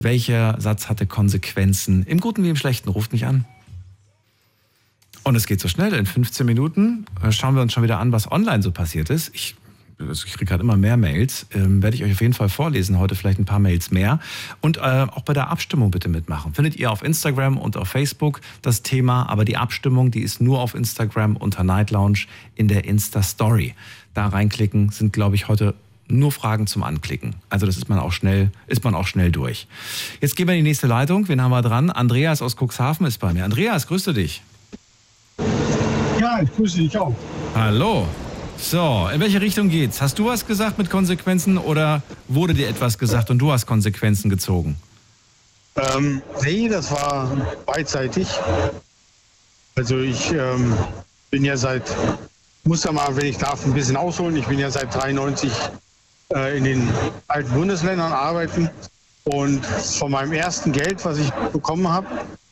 Welcher Satz hatte Konsequenzen? Im Guten wie im Schlechten. Ruft mich an. Und es geht so schnell. In 15 Minuten schauen wir uns schon wieder an, was online so passiert ist. Ich kriege gerade immer mehr Mails. Werde ich euch auf jeden Fall vorlesen. Heute vielleicht ein paar Mails mehr. Und auch bei der Abstimmung bitte mitmachen. Findet ihr auf Instagram und auf Facebook das Thema. Aber die Abstimmung, die ist nur auf Instagram unter Night Lounge in der Insta-Story. Da reinklicken sind, glaube ich, heute nur Fragen zum Anklicken. Also das ist man auch schnell durch. Jetzt gehen wir in die nächste Leitung. Wen haben wir dran? Andreas aus Cuxhaven ist bei mir. Andreas, grüße dich. Ja, ich grüße dich auch. Hallo. So, in welche Richtung geht's? Hast du was gesagt mit Konsequenzen oder wurde dir etwas gesagt und du hast Konsequenzen gezogen? Nee, das war beidseitig. Also ich bin ja muss ja mal, wenn ich darf, ein bisschen ausholen. Ich bin ja seit 93 in den alten Bundesländern arbeiten und von meinem ersten Geld, was ich bekommen habe,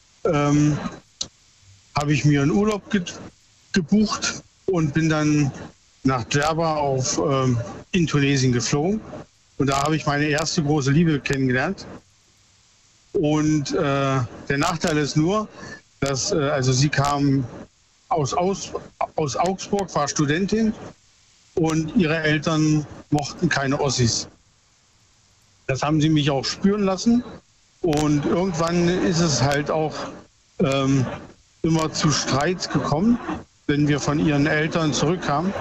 habe ich mir einen Urlaub gebucht und bin dann nach Djerba in Tunesien geflogen. Und da habe ich meine erste große Liebe kennengelernt. Und der Nachteil ist nur, dass also sie kam aus Augsburg, war Studentin und ihre Eltern mochten keine Ossis. Das haben sie mich auch spüren lassen. Und irgendwann ist es halt auch immer zu Streit gekommen, wenn wir von ihren Eltern zurückkamen.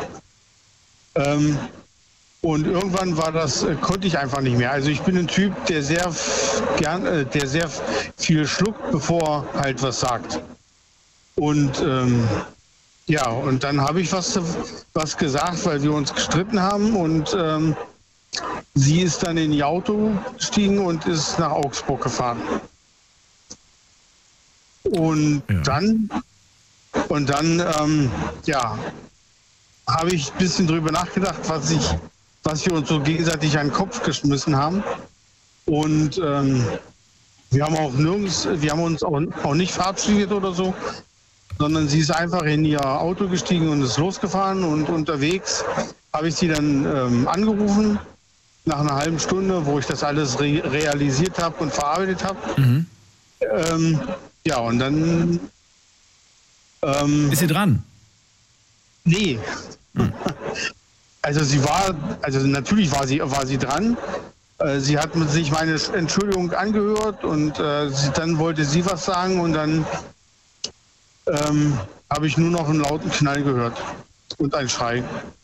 Und irgendwann konnte ich einfach nicht mehr. Also ich bin ein Typ, der sehr viel schluckt, bevor er halt was sagt. Und und dann habe ich was gesagt, weil wir uns gestritten haben und sie ist dann in ihr Auto gestiegen und ist nach Augsburg gefahren. Und dann habe ich ein bisschen drüber nachgedacht, was wir uns so gegenseitig an den Kopf geschmissen haben. Und wir haben uns auch nicht verabschiedet oder so, sondern sie ist einfach in ihr Auto gestiegen und ist losgefahren. Und unterwegs habe ich sie dann angerufen, nach einer halben Stunde, wo ich das alles realisiert habe und verarbeitet habe. Mhm. Und dann... ist sie dran? Nee. Also natürlich war sie dran. Sie hat sich meine Entschuldigung angehört und dann wollte sie was sagen und dann habe ich nur noch einen lauten Knall gehört und ein Schrei.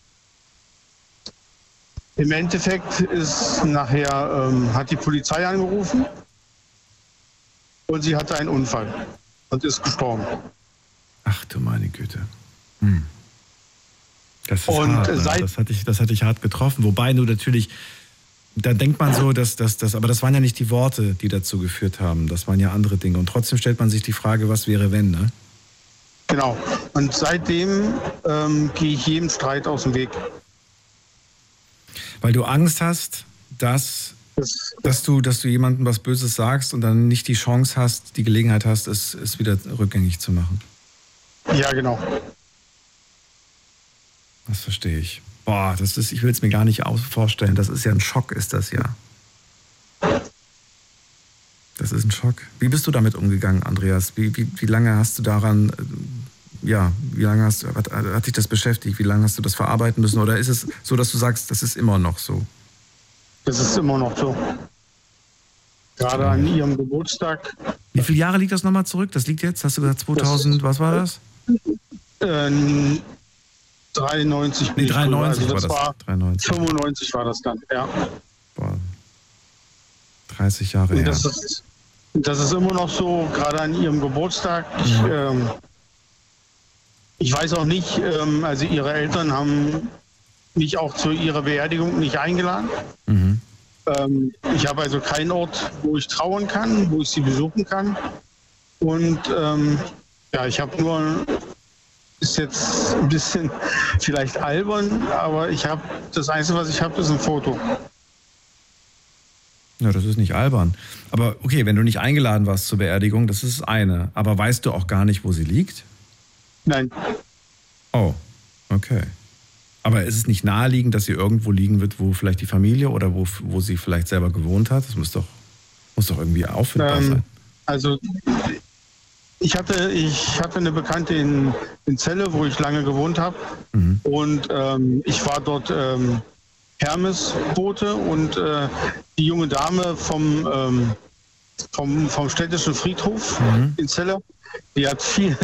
Im Endeffekt ist nachher, hat die Polizei angerufen und sie hatte einen Unfall und ist gestorben. Ach du meine Güte. Das ist und hart, ne? Das hat dich hart getroffen. Wobei du natürlich, da denkt man so, aber das waren ja nicht die Worte, die dazu geführt haben. Das waren ja andere Dinge. Und trotzdem stellt man sich die Frage, was wäre, wenn, ne? Genau. Und seitdem gehe ich jedem Streit aus dem Weg. Weil du Angst hast, dass du jemandem was Böses sagst und dann nicht die Chance hast, die Gelegenheit hast, es wieder rückgängig zu machen. Ja, genau. Das verstehe ich. Boah, ich will es mir gar nicht vorstellen. Das ist ja ein Schock, ist das ja. Das ist ein Schock. Wie bist du damit umgegangen, Andreas? Wie lange hast du daran, hat dich das beschäftigt? Wie lange hast du das verarbeiten müssen? Oder ist es so, dass du sagst, das ist immer noch so? Das ist immer noch so. Gerade an ihrem Geburtstag. Wie viele Jahre liegt das nochmal zurück? Das liegt jetzt, hast du gesagt, 2000, was war das? 93. Nee, 93 also war das. 93. 95 war das dann, ja. Boah. 30 Jahre her. Das ist immer noch so, gerade an ihrem Geburtstag. Ich weiß auch nicht, also ihre Eltern haben mich auch zu ihrer Beerdigung nicht eingeladen. Mhm. Ich habe also keinen Ort, wo ich trauern kann, wo ich sie besuchen kann. Und ich habe nur, ist jetzt ein bisschen vielleicht albern, aber das Einzige, was ich habe, ist ein Foto. Ja, das ist nicht albern. Aber okay, wenn du nicht eingeladen warst zur Beerdigung, das ist das eine. Aber weißt du auch gar nicht, wo sie liegt? Nein. Oh, okay. Aber ist es nicht naheliegend, dass sie irgendwo liegen wird, wo vielleicht die Familie oder wo sie vielleicht selber gewohnt hat? Das muss doch... Muss doch irgendwie auffindbar sein. Also ich hatte eine Bekannte in Celle, wo ich lange gewohnt habe. Und ich war dort Hermesbote und die junge Dame vom städtischen Friedhof in Celle, die hat viel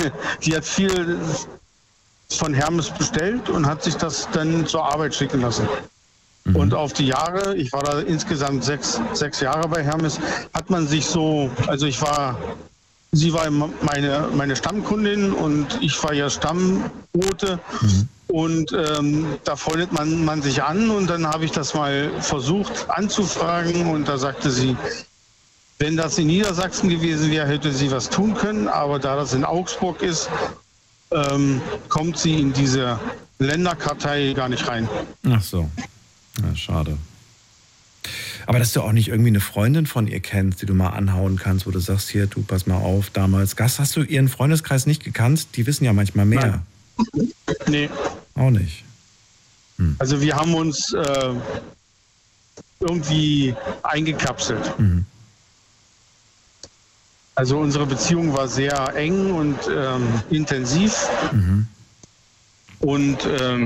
von Hermes bestellt und hat sich das dann zur Arbeit schicken lassen. Und auf die Jahre, ich war da insgesamt sechs Jahre bei Hermes, hat man sich so, also sie war meine Stammkundin und ich war ja Stammbote. Und da freundet man sich an und dann habe ich das mal versucht anzufragen und da sagte sie, wenn das in Niedersachsen gewesen wäre, hätte sie was tun können, aber da das in Augsburg ist, kommt sie in diese Länderkartei gar nicht rein. Ach so. Ja, schade. Aber dass du auch nicht irgendwie eine Freundin von ihr kennst, die du mal anhauen kannst, wo du sagst, hier, du, pass mal auf, damals. Hast du ihren Freundeskreis nicht gekannt? Die wissen ja manchmal mehr. Nein. Nee. Auch nicht. Also wir haben uns irgendwie eingekapselt. Also unsere Beziehung war sehr eng und intensiv. Und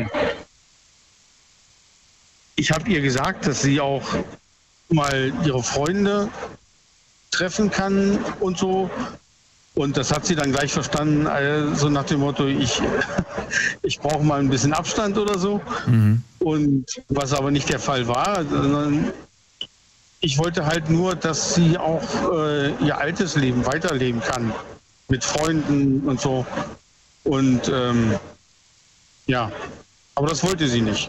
ich habe ihr gesagt, dass sie auch mal ihre Freunde treffen kann und so. Und das hat sie dann gleich verstanden, so nach dem Motto, ich brauche mal ein bisschen Abstand oder so. Und was aber nicht der Fall war, sondern ich wollte halt nur, dass sie auch ihr altes Leben weiterleben kann. Mit Freunden und so. Und ja, aber das wollte sie nicht.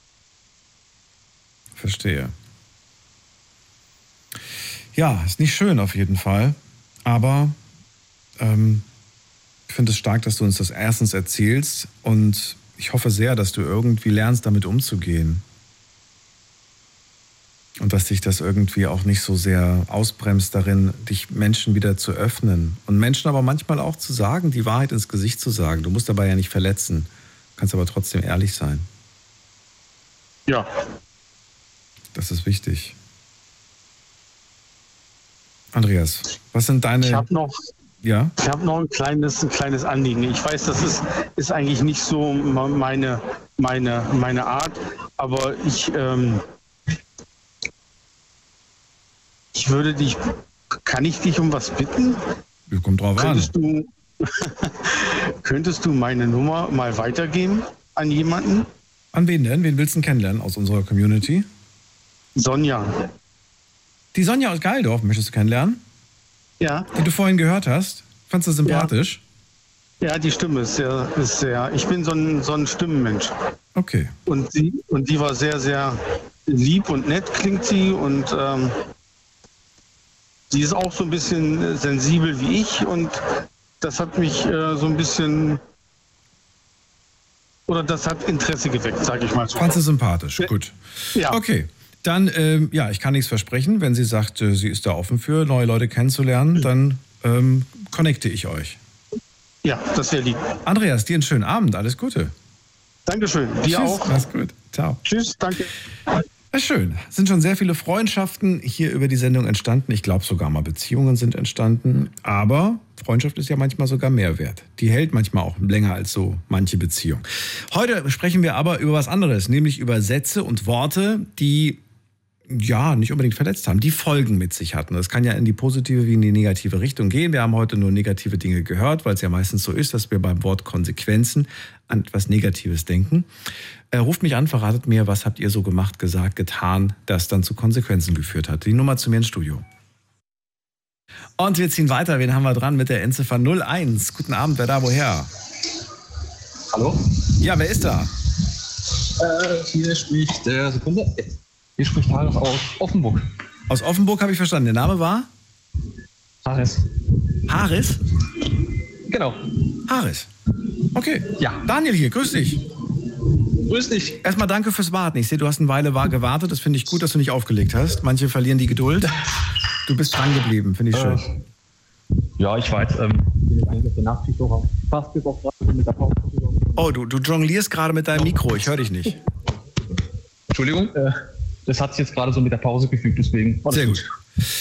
Verstehe. Ja, ist nicht schön auf jeden Fall. Aber ich finde es stark, dass du uns das erstens erzählst. Und ich hoffe sehr, dass du irgendwie lernst, damit umzugehen. Und dass dich das irgendwie auch nicht so sehr ausbremst darin, dich Menschen wieder zu öffnen. Und Menschen aber manchmal auch zu sagen, die Wahrheit ins Gesicht zu sagen. Du musst dabei ja nicht verletzen. Du kannst aber trotzdem ehrlich sein. Ja. Das ist wichtig. Andreas, was sind deine... Ich habe noch ein kleines Anliegen. Ich weiß, das ist eigentlich nicht so meine Art, aber ich würde dich, kann ich dich um was bitten? Kommt drauf an. Könntest du meine Nummer mal weitergeben an jemanden? An wen denn? Wen willst du kennenlernen aus unserer Community? Sonja. Die Sonja aus Geildorf möchtest du kennenlernen? Ja. Die du vorhin gehört hast? Fandst du sympathisch? Ja, die Stimme ist sehr. Ich bin so ein Stimmenmensch. Okay. Und die war sehr, sehr lieb und nett, klingt sie. Und sie ist auch so ein bisschen sensibel wie ich. Und das hat mich so ein bisschen... Oder das hat Interesse geweckt, sage ich mal so. Fandst du sympathisch? Gut. Ja. Okay. Dann, ich kann nichts versprechen. Wenn sie sagt, sie ist da offen für, neue Leute kennenzulernen, dann connecte ich euch. Ja, das wäre lieb. Andreas, dir einen schönen Abend. Alles Gute. Dankeschön. Dir Tschüss, auch. mach's gut. Ciao. Tschüss, danke. Ja, schön. Es sind schon sehr viele Freundschaften hier über die Sendung entstanden. Ich glaube sogar mal Beziehungen sind entstanden. Aber Freundschaft ist ja manchmal sogar mehr wert. Die hält manchmal auch länger als so manche Beziehung. Heute sprechen wir aber über was anderes, nämlich über Sätze und Worte, die nicht unbedingt verletzt haben, die Folgen mit sich hatten. Das kann ja in die positive wie in die negative Richtung gehen. Wir haben heute nur negative Dinge gehört, weil es ja meistens so ist, dass wir beim Wort Konsequenzen an etwas Negatives denken. Ruft mich an, verratet mir, was habt ihr so gemacht, gesagt, getan, das dann zu Konsequenzen geführt hat. Die Nummer zu mir ins Studio. Und wir ziehen weiter. Wen haben wir dran mit der Endziffer 01? Guten Abend, wer da, woher? Hallo? Ja, wer ist da? Hier spricht Hier spricht Haris aus Offenburg. Aus Offenburg habe ich verstanden. Der Name war? Haris. Haris? Genau. Haris. Okay. Ja. Daniel hier, grüß dich. Grüß dich. Erstmal danke fürs Warten. Ich sehe, du hast eine Weile gewartet. Das finde ich gut, dass du nicht aufgelegt hast. Manche verlieren die Geduld. Du bist dran geblieben, finde ich schön. Ja, ich weiß. Bin jetzt eigentlich auf der Nachtschicht auch fast bis auf 3 mit der Pause. Oh, du jonglierst gerade mit deinem Mikro. Ich höre dich nicht. Entschuldigung. Das hat sich jetzt gerade so mit der Pause gefügt, deswegen. Sehr gut.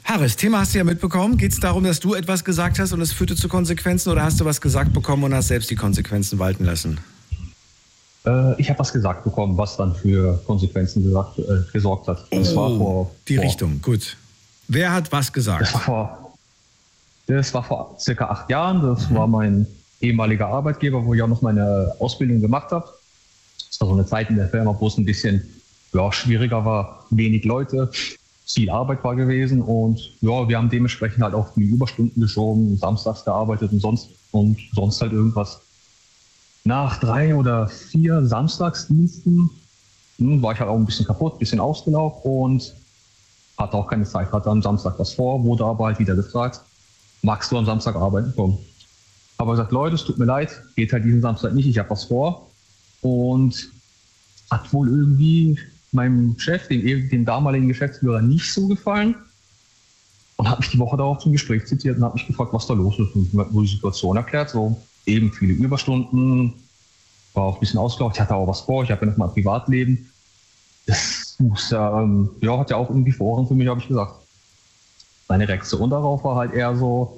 Harris, Thema hast du ja mitbekommen. Geht es darum, dass du etwas gesagt hast und es führte zu Konsequenzen oder hast du was gesagt bekommen und hast selbst die Konsequenzen walten lassen? Ich habe was gesagt bekommen, was dann für Konsequenzen gesorgt hat. Das war vor Richtung, gut. Wer hat was gesagt? Das war vor circa 8 Jahren. Das war mein ehemaliger Arbeitgeber, wo ich auch noch meine Ausbildung gemacht habe. Das war so eine Zeit in der Firma, wo es ein bisschen schwieriger war. Wenig Leute, viel Arbeit war gewesen und wir haben dementsprechend halt auch die Überstunden geschoben, samstags gearbeitet und sonst halt irgendwas. Nach 3 oder 4 Samstagsdiensten war ich halt auch ein bisschen kaputt, ein bisschen ausgelaugt und hatte auch keine Zeit. Hatte am Samstag was vor, wurde aber halt wieder gefragt, magst du am Samstag arbeiten kommen? Aber gesagt, Leute, es tut mir leid, geht halt diesen Samstag nicht, ich habe was vor. Und hat wohl irgendwie meinem Chef, dem damaligen Geschäftsführer, nicht so gefallen. Und hat mich die Woche darauf zum Gespräch zitiert und hat mich gefragt, was da los ist. Und mir die Situation erklärt, so eben viele Überstunden, war auch ein bisschen ausgelaugt, ich hatte auch was vor, ich habe ja noch mal ein Privatleben. Das muss hat ja auch irgendwie Vorrang für mich, habe ich gesagt. Seine Reaktion darauf war halt eher so,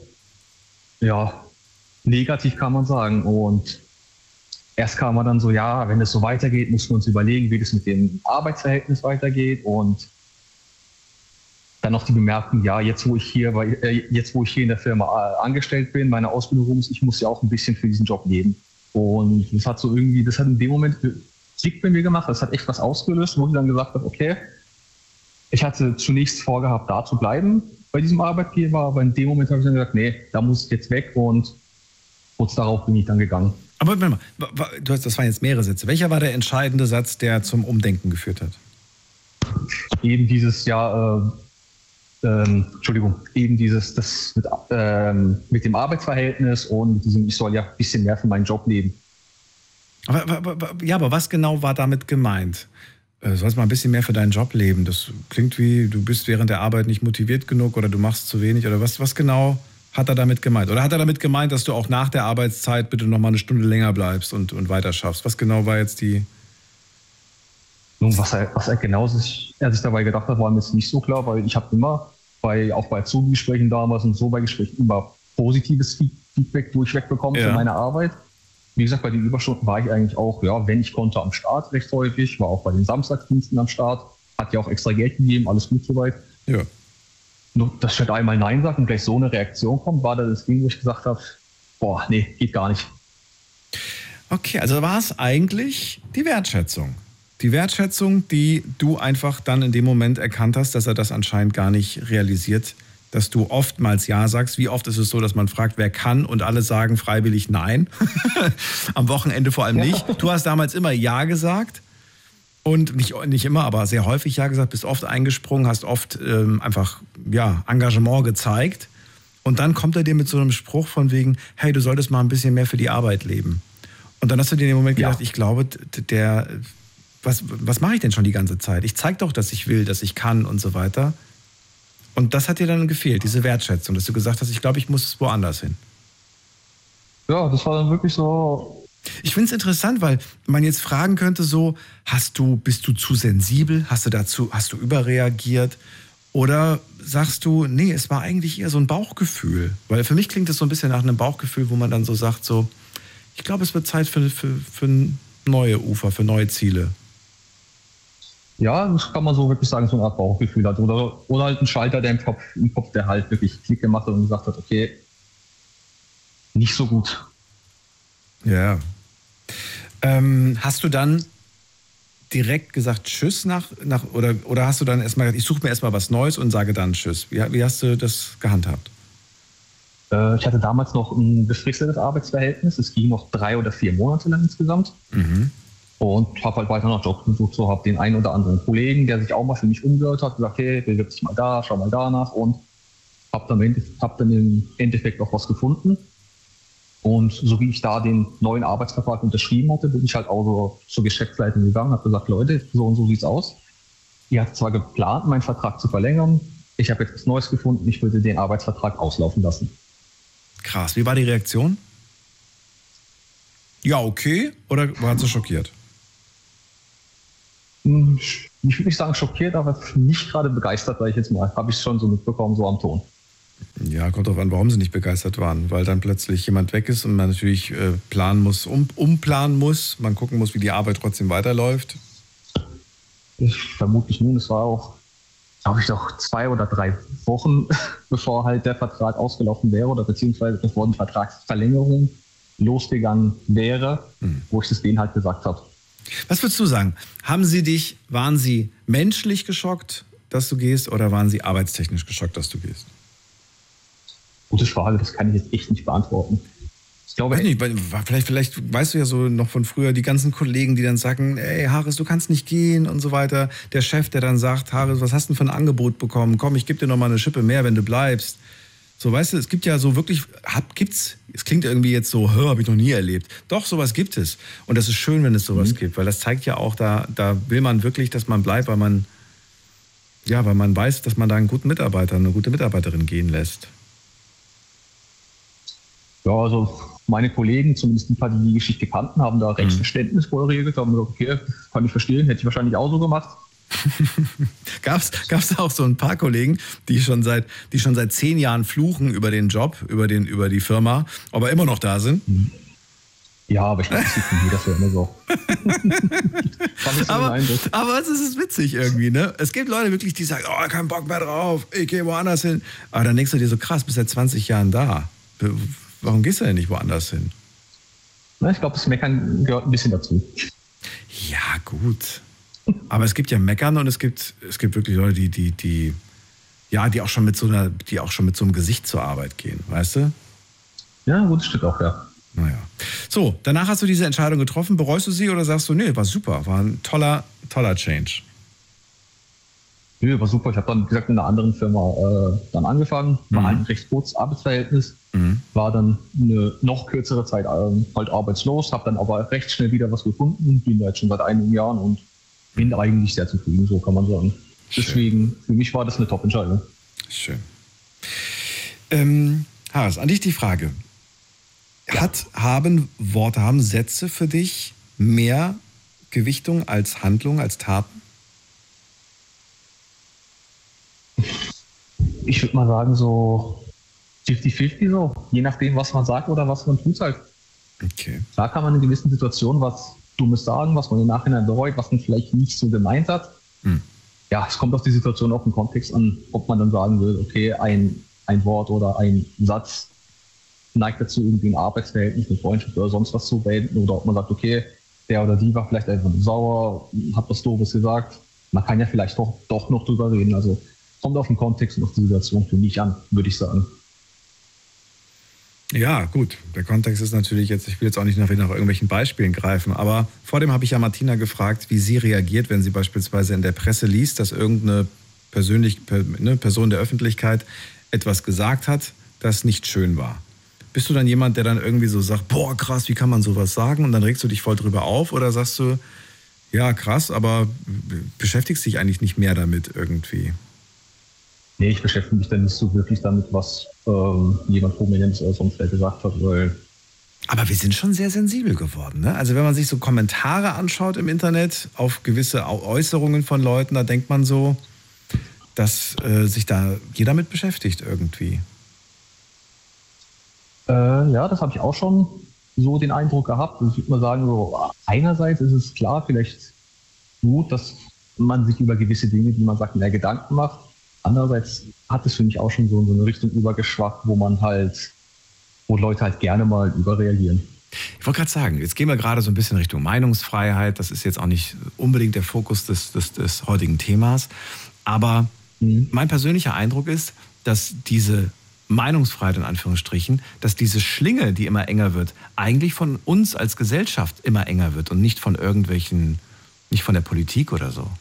negativ kann man sagen. Und erst kam er dann so, wenn es so weitergeht, müssen wir uns überlegen, wie das mit dem Arbeitsverhältnis weitergeht. Und dann noch die Bemerkung, jetzt wo ich hier in der Firma angestellt bin, meine Ausbildung rum ist, ich muss ja auch ein bisschen für diesen Job leben. Und das hat in dem Moment Klick bei mir gemacht, das hat echt was ausgelöst, wo ich dann gesagt habe, okay, ich hatte zunächst vorgehabt, da zu bleiben bei diesem Arbeitgeber, aber in dem Moment habe ich dann gesagt, nee, da muss ich jetzt weg und kurz darauf bin ich dann gegangen. Aber warte mal, das waren jetzt mehrere Sätze. Welcher war der entscheidende Satz, der zum Umdenken geführt hat? Eben dieses das mit dem Arbeitsverhältnis und diesem, ich soll ja ein bisschen mehr für meinen Job leben. Aber was genau war damit gemeint? Du sollst mal ein bisschen mehr für deinen Job leben. Das klingt wie, du bist während der Arbeit nicht motiviert genug oder du machst zu wenig. Oder was genau hat er damit gemeint? Oder hat er damit gemeint, dass du auch nach der Arbeitszeit bitte noch mal eine Stunde länger bleibst und weiter schaffst? Was genau war jetzt die... Nun, was er genau sich dabei gedacht hat, war mir jetzt nicht so klar, weil ich habe immer, auch bei Azubi-Gesprächen damals und so bei Gesprächen immer positives Feedback durchweg bekommen für meine Arbeit. Wie gesagt, bei den Überstunden war ich eigentlich auch, wenn ich konnte, am Start recht häufig, war auch bei den Samstagsdiensten am Start, hat ja auch extra Geld gegeben, alles gut soweit. Ja. Nur, dass ich halt einmal Nein sage und gleich so eine Reaktion kommt, war das Ding, wo ich gesagt habe, nee, geht gar nicht. Okay, also war es eigentlich die Wertschätzung. Die Wertschätzung, die du einfach dann in dem Moment erkannt hast, dass er das anscheinend gar nicht realisiert, dass du oftmals Ja sagst. Wie oft ist es so, dass man fragt, wer kann und alle sagen freiwillig Nein? Am Wochenende vor allem nicht. Du hast damals immer Ja gesagt und nicht immer, aber sehr häufig Ja gesagt, bist oft eingesprungen, hast oft einfach Engagement gezeigt. Und dann kommt er dir mit so einem Spruch von wegen, hey, du solltest mal ein bisschen mehr für die Arbeit leben. Und dann hast du dir in dem Moment gedacht, ich glaube, was mache ich denn schon die ganze Zeit? Ich zeige doch, dass ich will, dass ich kann und so weiter. Und das hat dir dann gefehlt, diese Wertschätzung, dass du gesagt hast, ich glaube, ich muss woanders hin. Ja, das war dann wirklich so. Ich finde es interessant, weil man jetzt fragen könnte so, bist du zu sensibel? Hast du überreagiert? Oder sagst du, nee, es war eigentlich eher so ein Bauchgefühl? Weil für mich klingt es so ein bisschen nach einem Bauchgefühl, wo man dann so sagt, so, ich glaube, es wird Zeit für neue Ufer, für neue Ziele. Ja, das kann man so wirklich sagen, so eine Art Bauchgefühl hat. Oder halt ein Schalter, der im Kopf, der halt wirklich Klick gemacht hat und gesagt hat, okay, nicht so gut. Ja. Hast du dann direkt gesagt Tschüss oder hast du dann erstmal gesagt, ich suche mir erstmal was Neues und sage dann Tschüss? Wie hast du das gehandhabt? Ich hatte damals noch ein befristetes Arbeitsverhältnis. Es ging noch 3 oder 4 Monate lang insgesamt. Mhm. Und habe halt weiter nach Jobs gesucht, so habe den einen oder anderen Kollegen, der sich auch mal für mich umgehört hat, gesagt, hey, bewirb dich mal da, schau mal danach und habe dann im Endeffekt auch was gefunden. Und so wie ich da den neuen Arbeitsvertrag unterschrieben hatte, bin ich halt auch so zur Geschäftsleitung gegangen, habe gesagt, Leute, so und so sieht's aus. Ihr habt zwar geplant, meinen Vertrag zu verlängern, ich habe jetzt was Neues gefunden, ich würde den Arbeitsvertrag auslaufen lassen. Krass, wie war die Reaktion? Ja, okay, oder waren sie schockiert? Ich würde nicht sagen schockiert, aber nicht gerade begeistert, sage ich jetzt mal. Habe ich schon so mitbekommen, so am Ton. Ja, kommt drauf an, warum sie nicht begeistert waren. Weil dann plötzlich jemand weg ist und man natürlich planen muss, umplanen muss. Man gucken muss, wie die Arbeit trotzdem weiterläuft. Ich vermutlich nun, es war auch, glaube ich, doch 2 oder 3 Wochen, bevor halt der Vertrag ausgelaufen wäre oder beziehungsweise bevor die Vertragsverlängerung losgegangen wäre, wo ich es denen halt gesagt habe. Was würdest du sagen? Waren sie menschlich geschockt, dass du gehst, oder waren sie arbeitstechnisch geschockt, dass du gehst? Gute Frage, das kann ich jetzt echt nicht beantworten. Ich glaube, weiß nicht, vielleicht weißt du ja so noch von früher die ganzen Kollegen, die dann sagen, ey Haris, du kannst nicht gehen und so weiter. Der Chef, der dann sagt, Haris, was hast du denn für ein Angebot bekommen? Komm, ich gebe dir noch mal eine Schippe mehr, wenn du bleibst. So, weißt du, es gibt ja so wirklich, es klingt irgendwie jetzt so, habe ich noch nie erlebt. Doch, sowas gibt es. Und das ist schön, wenn es sowas gibt, weil das zeigt ja auch, da will man wirklich, dass man bleibt, weil man weiß, dass man da einen guten Mitarbeiter, eine gute Mitarbeiterin gehen lässt. Ja, also meine Kollegen, zumindest die paar, die die Geschichte kannten, haben da recht verständnisvoll reagiert, haben gesagt, okay, kann ich verstehen, hätte ich wahrscheinlich auch so gemacht. Gab's da auch so ein paar Kollegen, die schon seit 10 Jahren fluchen über den Job, über die Firma, aber immer noch da sind? Ja, aber ich glaube, das ist von jeder Firma so. aber es ist witzig irgendwie, ne? Es gibt Leute wirklich, die sagen, oh, kein Bock mehr drauf, ich gehe woanders hin. Aber dann denkst du dir so, krass, bist seit 20 Jahren da. Warum gehst du denn nicht woanders hin? Na, ich glaube, das Meckern gehört ein bisschen dazu. Ja, gut. Aber es gibt ja Meckern und es gibt wirklich Leute, die auch schon mit so einem Gesicht zur Arbeit gehen, weißt du? Ja, gut, das stimmt auch, ja. Naja. So, danach hast du diese Entscheidung getroffen. Bereust du sie oder sagst du, nee, war super, war ein toller Change? Nö, war super. Ich habe dann, wie gesagt, in einer anderen Firma dann angefangen. War ein recht kurzes Arbeitsverhältnis. War dann eine noch kürzere Zeit halt arbeitslos. Habe dann aber recht schnell wieder was gefunden. Bin da jetzt schon seit einigen Jahren und bin eigentlich sehr zufrieden, so kann man sagen. Schön. Deswegen, für mich war das eine Top-Entscheidung. Schön. Haris, an dich die Frage. Ja. Haben Sätze für dich mehr Gewichtung als Handlung, als Taten? Ich würde mal sagen, so 50-50 so. Je nachdem, was man sagt oder was man tut halt. Okay. Da kann man in gewissen Situationen was Dummes sagen, was man im Nachhinein bereut, was man vielleicht nicht so gemeint hat. Ja, es kommt auf die Situation, auf den Kontext an, ob man dann sagen will, okay, ein Wort oder ein Satz neigt dazu, irgendwie ein Arbeitsverhältnis, eine Freundschaft oder sonst was zu beenden, oder ob man sagt, okay, der oder die war vielleicht einfach sauer, hat was Doofes gesagt. Man kann ja vielleicht doch noch drüber reden. Also kommt auf den Kontext und auf die Situation für mich an, würde ich sagen. Ja, gut. Der Kontext ist natürlich jetzt, ich will jetzt auch nicht nach irgendwelchen Beispielen greifen, aber vor dem habe ich ja Martina gefragt, wie sie reagiert, wenn sie beispielsweise in der Presse liest, dass irgendeine Person der Öffentlichkeit etwas gesagt hat, das nicht schön war. Bist du dann jemand, der dann irgendwie so sagt, boah, krass, wie kann man sowas sagen? Und dann regst du dich voll drüber auf, oder sagst du, ja, krass, aber beschäftigst dich eigentlich nicht mehr damit irgendwie? Nee, ich beschäftige mich dann nicht so wirklich damit, was jemand Prominentes oder sonst wer gesagt hat. Aber wir sind schon sehr sensibel geworden, ne? Also wenn man sich so Kommentare anschaut im Internet auf gewisse Äußerungen von Leuten, da denkt man so, dass sich da jeder mit beschäftigt irgendwie. Ja, das habe ich auch schon so den Eindruck gehabt. Also ich würde mal sagen, so einerseits ist es klar vielleicht gut, dass man sich über gewisse Dinge, die man sagt, mehr Gedanken macht. Andererseits hat es für mich auch schon so eine Richtung übergeschwappt, wo Leute halt gerne mal überreagieren. Ich wollte gerade sagen, jetzt gehen wir gerade so ein bisschen Richtung Meinungsfreiheit. Das ist jetzt auch nicht unbedingt der Fokus des heutigen Themas. Aber mein persönlicher Eindruck ist, dass diese Meinungsfreiheit in Anführungsstrichen, dass diese Schlinge, die immer enger wird, eigentlich von uns als Gesellschaft immer enger wird und nicht von nicht von der Politik oder so.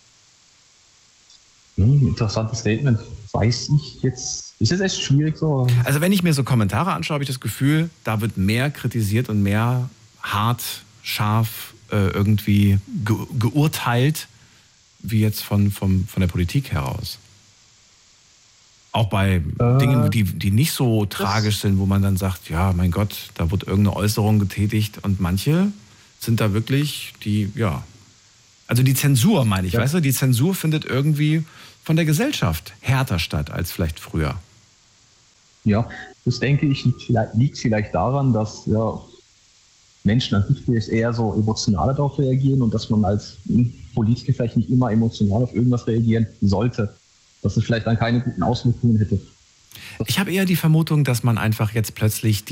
Interessantes Statement. Weiß ich jetzt. Ist es echt schwierig so? Also wenn ich mir so Kommentare anschaue, habe ich das Gefühl, da wird mehr kritisiert und mehr hart, scharf irgendwie geurteilt, wie jetzt von der Politik heraus. Auch bei Dingen, die nicht so tragisch sind, wo man dann sagt, ja, mein Gott, da wird irgendeine Äußerung getätigt, und manche sind da wirklich, die Also die Zensur, meine ich, Ja. weißt du? Die Zensur findet irgendwie von der Gesellschaft härter statt als vielleicht früher. Ja, das denke ich liegt vielleicht daran, dass ja, Menschen an sich vielleicht eher so emotional darauf reagieren und dass man als Politiker vielleicht nicht immer emotional auf irgendwas reagieren sollte. Dass es vielleicht dann keine guten Auswirkungen hätte. Ich habe eher die Vermutung, dass man einfach jetzt plötzlich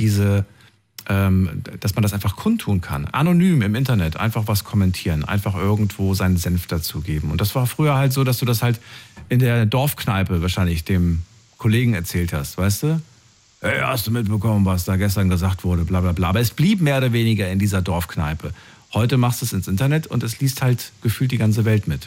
dass man das einfach kundtun kann. Anonym im Internet, einfach was kommentieren, einfach irgendwo seinen Senf dazugeben. Und das war früher halt so, dass du das halt in der Dorfkneipe wahrscheinlich dem Kollegen erzählt hast, weißt du? Hey, hast du mitbekommen, was da gestern gesagt wurde, bla bla bla. Aber es blieb mehr oder weniger in dieser Dorfkneipe. Heute machst du es ins Internet und es liest halt gefühlt die ganze Welt mit.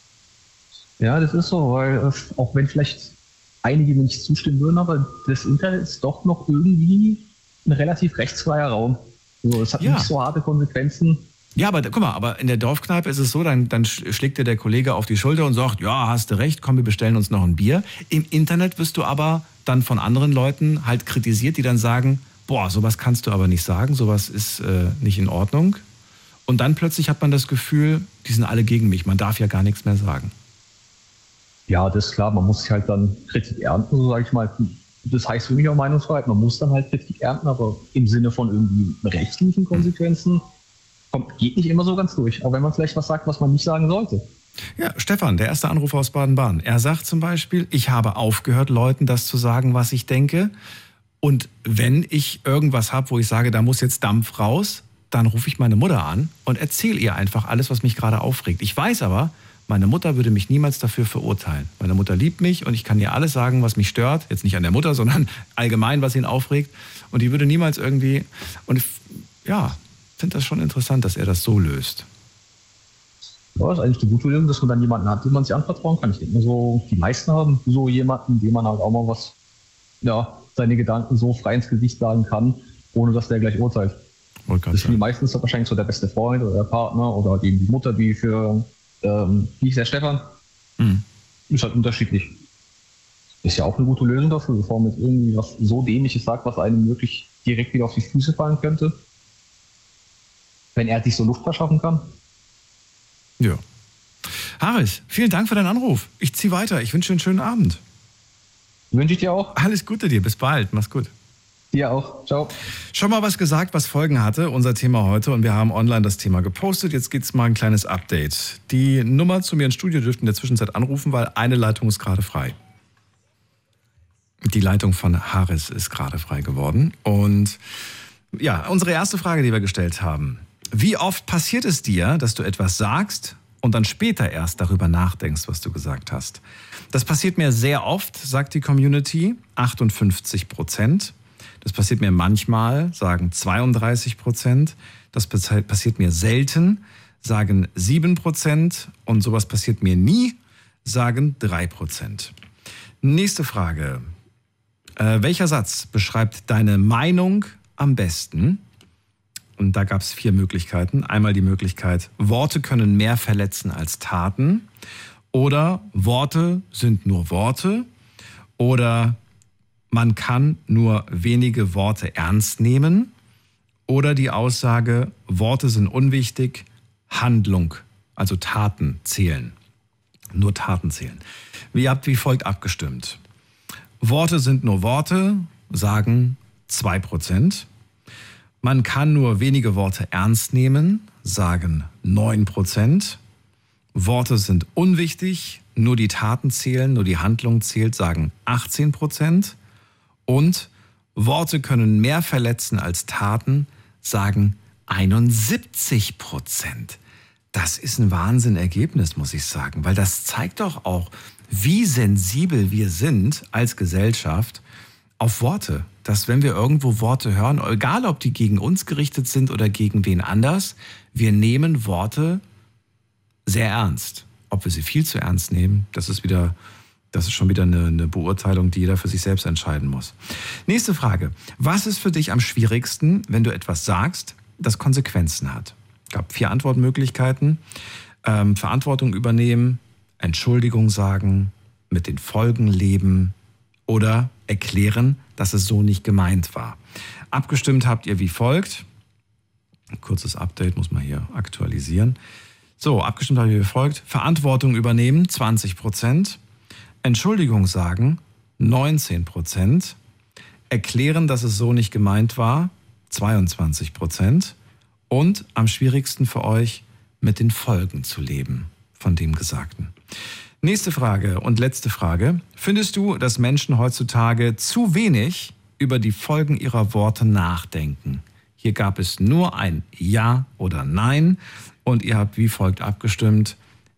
Ja, das ist so, weil auch wenn vielleicht einige mir nicht zustimmen würden, aber das Internet ist doch noch irgendwie ein relativ rechtsfreier Raum. Also, es hat Ja. nicht so harte Konsequenzen. Ja, aber guck mal, aber in der Dorfkneipe ist es so, dann schlägt dir der Kollege auf die Schulter und sagt, ja, hast du recht, komm, wir bestellen uns noch ein Bier. Im Internet wirst du aber dann von anderen Leuten halt kritisiert, die dann sagen, boah, sowas kannst du aber nicht sagen, sowas ist nicht in Ordnung. Und dann plötzlich hat man das Gefühl, die sind alle gegen mich, man darf ja gar nichts mehr sagen. Ja, das ist klar, man muss sich halt dann Kritik ernten, so sage ich mal. Das heißt für mich auch Meinungsfreiheit, man muss dann halt Kritik ernten, aber im Sinne von irgendwie rechtlichen Konsequenzen geht nicht immer so ganz durch. Auch wenn man vielleicht was sagt, was man nicht sagen sollte. Ja, Stefan, der erste Anrufer aus Baden-Baden. Er sagt zum Beispiel, ich habe aufgehört, Leuten das zu sagen, was ich denke. Und wenn ich irgendwas habe, wo ich sage, da muss jetzt Dampf raus, dann rufe ich meine Mutter an und erzähle ihr einfach alles, was mich gerade aufregt. Ich weiß aber, meine Mutter würde mich niemals dafür verurteilen. Meine Mutter liebt mich und ich kann ihr alles sagen, was mich stört. Jetzt nicht an der Mutter, sondern allgemein, was ihn aufregt. Und die würde niemals irgendwie... Und ich, ja, finde das schon interessant, dass er das so löst. Ja, das ist eigentlich eine gute Lösung, dass man dann jemanden hat, dem man sich anvertrauen kann. Ich denke mal so, die meisten haben so jemanden, dem man halt auch mal was, ja, seine Gedanken so frei ins Gesicht sagen kann, ohne dass der gleich urteilt. Das ist meistens wahrscheinlich so der beste Freund oder der Partner oder eben die Mutter, die für, wie ist der Stefan? Ist halt unterschiedlich. Ist ja auch eine gute Lösung dafür, bevor man jetzt irgendwie was so Dämliches sagt, was einem wirklich direkt wieder auf die Füße fallen könnte. Wenn er sich so Luft verschaffen kann. Ja. Haris, vielen Dank für deinen Anruf. Ich ziehe weiter. Ich wünsche dir einen schönen Abend. Wünsche ich dir auch. Alles Gute dir. Bis bald. Mach's gut. Dir auch. Ciao. Schon mal was gesagt, was Folgen hatte, unser Thema heute. Und wir haben online das Thema gepostet. Jetzt gibt's mal ein kleines Update. Die Nummer zu mir ins Studio dürften in der Zwischenzeit anrufen, weil eine Leitung ist gerade frei. Die Leitung von Haris ist gerade frei geworden. Und ja, unsere erste Frage, die wir gestellt haben. Wie oft passiert es dir, dass du etwas sagst und dann später erst darüber nachdenkst, was du gesagt hast? Das passiert mir sehr oft, sagt die Community, 58%. Das passiert mir manchmal, sagen 32%. Das passiert mir selten, sagen 7%. Und sowas passiert mir nie, sagen 3%. Nächste Frage. Welcher Satz beschreibt deine Meinung am besten? Und da gab es 4 Möglichkeiten. Einmal die Möglichkeit, Worte können mehr verletzen als Taten. Oder Worte sind nur Worte. Oder man kann nur wenige Worte ernst nehmen. Oder die Aussage, Worte sind unwichtig, Handlung, also Taten zählen. Nur Taten zählen. Ihr habt wie folgt abgestimmt. Worte sind nur Worte, sagen 2%. Man kann nur wenige Worte ernst nehmen, sagen 9%. Worte sind unwichtig, nur die Taten zählen, nur die Handlung zählt, sagen 18%. Und Worte können mehr verletzen als Taten, sagen 71%. Das ist ein Wahnsinnergebnis, muss ich sagen, weil das zeigt doch auch, wie sensibel wir sind als Gesellschaft auf Worte. Dass wenn wir irgendwo Worte hören, egal ob die gegen uns gerichtet sind oder gegen wen anders, wir nehmen Worte sehr ernst. Ob wir sie viel zu ernst nehmen, das ist schon wieder eine Beurteilung, die jeder für sich selbst entscheiden muss. Nächste Frage. Was ist für dich am schwierigsten, wenn du etwas sagst, das Konsequenzen hat? Es gab 4 Antwortmöglichkeiten. Verantwortung übernehmen, Entschuldigung sagen, mit den Folgen leben oder erklären, dass es so nicht gemeint war. Abgestimmt habt ihr wie folgt. Ein kurzes Update muss man hier aktualisieren. So, abgestimmt habe ich wie folgt. Verantwortung übernehmen, 20%. Entschuldigung sagen, 19%. Erklären, dass es so nicht gemeint war, 22%. Und am schwierigsten für euch, mit den Folgen zu leben von dem Gesagten. Nächste Frage und letzte Frage. Findest du, dass Menschen heutzutage zu wenig über die Folgen ihrer Worte nachdenken? Hier gab es nur ein Ja oder Nein und ihr habt wie folgt abgestimmt.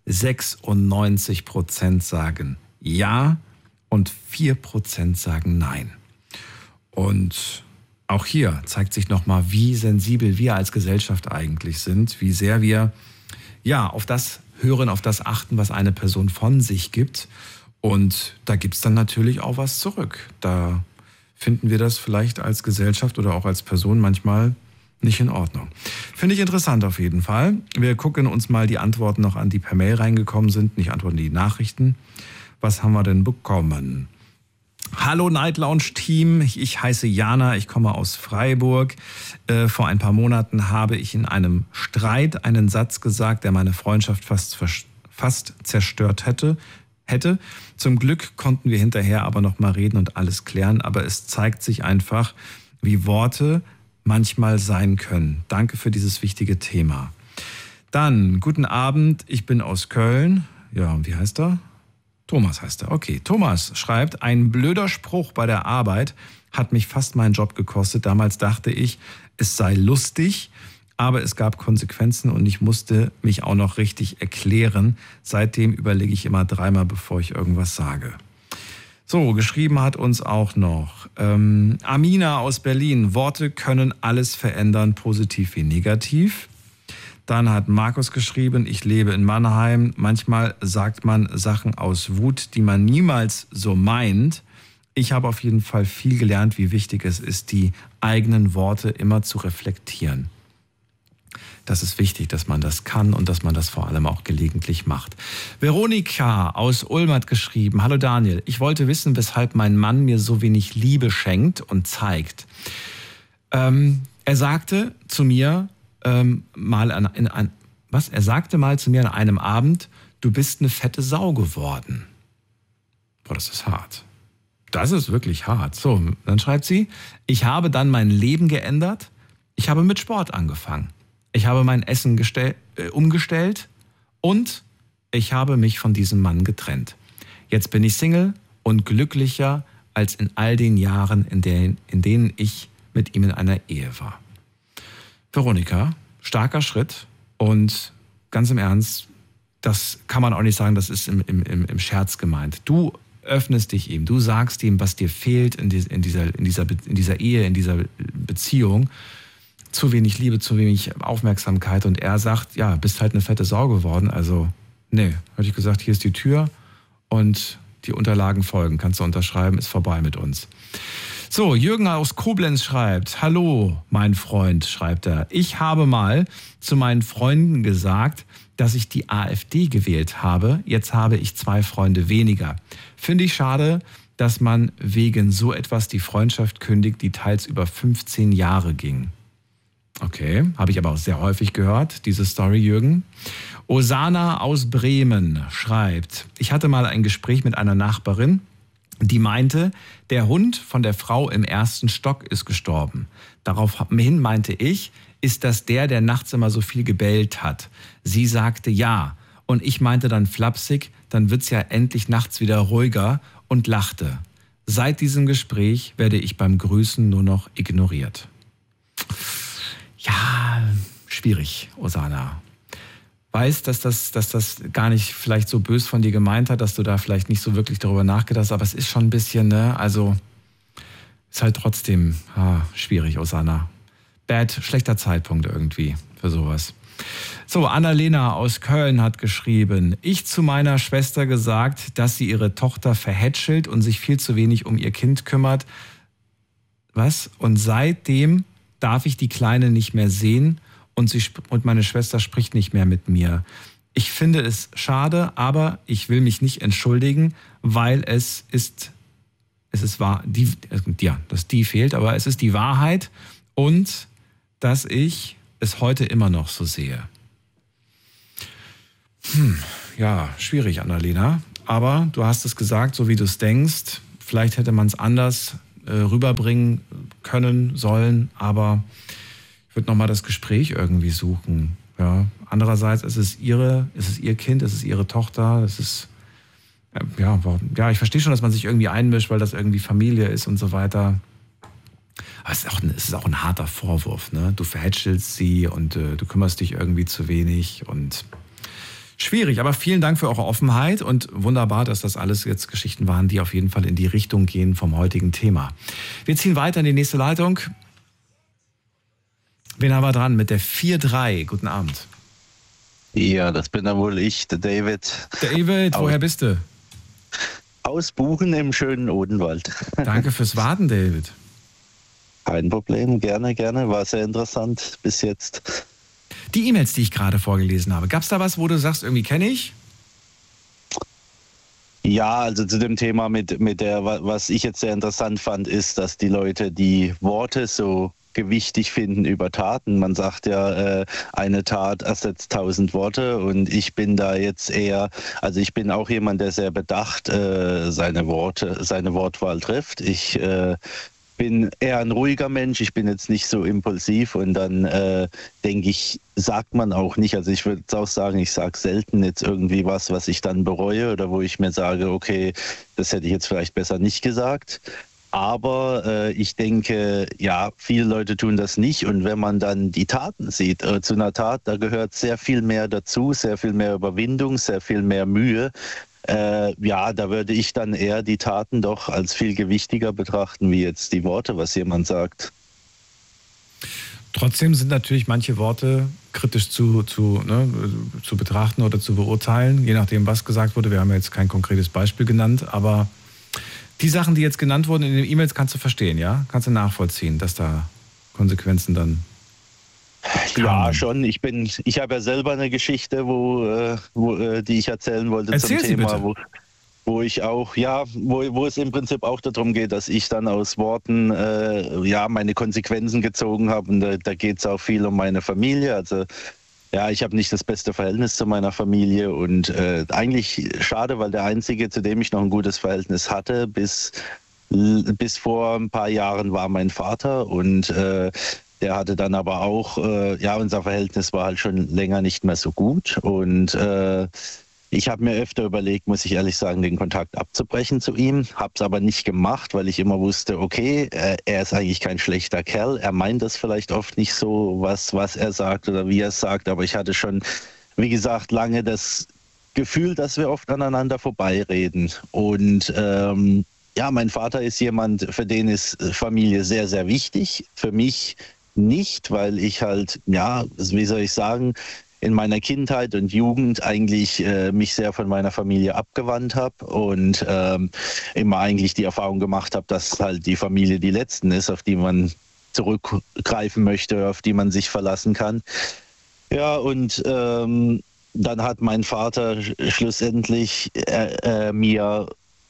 96% sagen Ja und 4% sagen Nein. Und auch hier zeigt sich nochmal, wie sensibel wir als Gesellschaft eigentlich sind, wie sehr wir auf das hören, auf das achten, was eine Person von sich gibt. Und da gibt es dann natürlich auch was zurück. Da finden wir das vielleicht als Gesellschaft oder auch als Person manchmal nicht in Ordnung. Finde ich interessant auf jeden Fall. Wir gucken uns mal die Antworten noch an, die per Mail reingekommen sind. Nicht Antworten, die Nachrichten. Was haben wir denn bekommen? Hallo Night Lounge Team, ich heiße Jana, ich komme aus Freiburg. Vor ein paar Monaten habe ich in einem Streit einen Satz gesagt, der meine Freundschaft fast zerstört hätte. Zum Glück konnten wir hinterher aber noch mal reden und alles klären, aber es zeigt sich einfach, wie Worte manchmal sein können. Danke für dieses wichtige Thema. Dann, guten Abend, ich bin aus Köln. Ja, und wie heißt er? Thomas heißt er. Okay, Thomas schreibt, ein blöder Spruch bei der Arbeit hat mich fast meinen Job gekostet. Damals dachte ich, es sei lustig, aber es gab Konsequenzen und ich musste mich auch noch richtig erklären. Seitdem überlege ich immer dreimal, bevor ich irgendwas sage. So, geschrieben hat uns auch noch Amina aus Berlin. Worte können alles verändern, positiv wie negativ. Dann hat Markus geschrieben, ich lebe in Mannheim. Manchmal sagt man Sachen aus Wut, die man niemals so meint. Ich habe auf jeden Fall viel gelernt, wie wichtig es ist, die eigenen Worte immer zu reflektieren. Das ist wichtig, dass man das kann und dass man das vor allem auch gelegentlich macht. Veronika aus Ulm hat geschrieben, hallo Daniel, ich wollte wissen, weshalb mein Mann mir so wenig Liebe schenkt und zeigt. Er sagte zu mir, Er sagte mal zu mir an einem Abend, du bist eine fette Sau geworden. Boah, das ist hart. Das ist wirklich hart. So, dann schreibt sie, ich habe dann mein Leben geändert. Ich habe mit Sport angefangen. Ich habe mein Essen umgestellt und ich habe mich von diesem Mann getrennt. Jetzt bin ich Single und glücklicher als in all den Jahren, in denen ich mit ihm in einer Ehe war. Veronika, starker Schritt und ganz im Ernst, das kann man auch nicht sagen, das ist im Scherz gemeint. Du öffnest dich ihm, du sagst ihm, was dir fehlt in dieser Ehe, in dieser Beziehung. Zu wenig Liebe, zu wenig Aufmerksamkeit und er sagt, ja, bist halt eine fette Sau geworden. Also, nee, hatte ich gesagt, hier ist die Tür und die Unterlagen folgen. Kannst du unterschreiben, ist vorbei mit uns. So, Jürgen aus Koblenz schreibt, hallo, mein Freund, schreibt er. Ich habe mal zu meinen Freunden gesagt, dass ich die AfD gewählt habe. Jetzt habe ich 2 Freunde weniger. Finde ich schade, dass man wegen so etwas die Freundschaft kündigt, die teils über 15 Jahre ging. Okay, habe ich aber auch sehr häufig gehört, diese Story, Jürgen. Osana aus Bremen schreibt, ich hatte mal ein Gespräch mit einer Nachbarin, die meinte, der Hund von der Frau im 1. Stock ist gestorben. Daraufhin meinte ich, ist das der nachts immer so viel gebellt hat? Sie sagte ja. Und ich meinte dann flapsig, dann wird's ja endlich nachts wieder ruhiger und lachte. Seit diesem Gespräch werde ich beim Grüßen nur noch ignoriert. Ja, schwierig, Osana. Weiß, dass das gar nicht vielleicht so bös von dir gemeint hat, dass du da vielleicht nicht so wirklich darüber nachgedacht hast, aber es ist schon ein bisschen, ne, also ist halt trotzdem schwierig, Osana. Schlechter Zeitpunkt irgendwie für sowas. So, Annalena aus Köln hat geschrieben, ich zu meiner Schwester gesagt, dass sie ihre Tochter verhätschelt und sich viel zu wenig um ihr Kind kümmert. Was? Und seitdem darf ich die Kleine nicht mehr sehen und meine Schwester spricht nicht mehr mit mir. Ich finde es schade, aber ich will mich nicht entschuldigen, weil es ist wahr, dass die fehlt, aber es ist die Wahrheit und dass ich es heute immer noch so sehe. Ja, schwierig, Annalena. Aber du hast es gesagt, so wie du es denkst. Vielleicht hätte man es anders rüberbringen können, sollen. Aber ich würde nochmal das Gespräch irgendwie suchen. Ja. Andererseits ist es ihr Kind, es ist ihre Tochter. Es ist, ja, ich verstehe schon, dass man sich irgendwie einmischt, weil das irgendwie Familie ist und so weiter. Aber es ist auch ein harter Vorwurf. Ne? Du verhätschelst sie und du kümmerst dich irgendwie zu wenig und schwierig. Aber vielen Dank für eure Offenheit und wunderbar, dass das alles jetzt Geschichten waren, die auf jeden Fall in die Richtung gehen vom heutigen Thema. Wir ziehen weiter in die nächste Leitung. Wen haben wir dran mit der 4-3? Guten Abend. Ja, das bin dann wohl ich, der David. David, woher bist du? Aus Buchen im schönen Odenwald. Danke fürs Warten, David. Kein Problem, gerne. War sehr interessant bis jetzt. Die E-Mails, die ich gerade vorgelesen habe, gab es da was, wo du sagst, irgendwie kenne ich? Ja, also zu dem Thema was ich jetzt sehr interessant fand, ist, dass die Leute die Worte so gewichtig finden über Taten. Man sagt ja, eine Tat ersetzt 1000 Worte und ich bin da jetzt also ich bin auch jemand, der sehr bedacht seine Wortwahl trifft. Ich bin eher ein ruhiger Mensch, ich bin jetzt nicht so impulsiv und dann denke ich, sagt man auch nicht, also ich würde auch sagen, ich sage selten jetzt irgendwie was ich dann bereue oder wo ich mir sage, okay, das hätte ich jetzt vielleicht besser nicht gesagt. Aber ich denke, ja, viele Leute tun das nicht und wenn man dann die Taten sieht, zu einer Tat, da gehört sehr viel mehr dazu, sehr viel mehr Überwindung, sehr viel mehr Mühe. Ja, da würde ich dann eher die Taten doch als viel gewichtiger betrachten, wie jetzt die Worte, was jemand sagt. Trotzdem sind natürlich manche Worte kritisch zu betrachten oder zu beurteilen, je nachdem, was gesagt wurde. Wir haben ja jetzt kein konkretes Beispiel genannt, aber die Sachen, die jetzt genannt wurden in den E-Mails, kannst du verstehen, ja? Kannst du nachvollziehen, dass da Konsequenzen dann kamen? Ja, schon. Ich habe ja selber eine Geschichte, die ich erzählen wollte. Erzähl zum sie Thema, bitte. wo ich auch, wo es im Prinzip auch darum geht, dass ich dann aus Worten meine Konsequenzen gezogen habe. Und da geht es auch viel um meine Familie. Also ja, ich habe nicht das beste Verhältnis zu meiner Familie und eigentlich schade, weil der Einzige, zu dem ich noch ein gutes Verhältnis hatte, bis vor ein paar Jahren war mein Vater und der hatte dann aber auch, unser Verhältnis war halt schon länger nicht mehr so gut und ich habe mir öfter überlegt, muss ich ehrlich sagen, den Kontakt abzubrechen zu ihm, habe es aber nicht gemacht, weil ich immer wusste, okay, er ist eigentlich kein schlechter Kerl, er meint das vielleicht oft nicht so, was er sagt oder wie er es sagt, aber ich hatte schon, wie gesagt, lange das Gefühl, dass wir oft aneinander vorbeireden und mein Vater ist jemand, für den ist Familie sehr, sehr wichtig, für mich nicht, weil ich halt, wie soll ich sagen, in meiner Kindheit und Jugend eigentlich mich sehr von meiner Familie abgewandt habe und immer eigentlich die Erfahrung gemacht habe, dass halt die Familie die Letzten ist, auf die man zurückgreifen möchte, auf die man sich verlassen kann. Ja, und dann hat mein Vater schlussendlich mir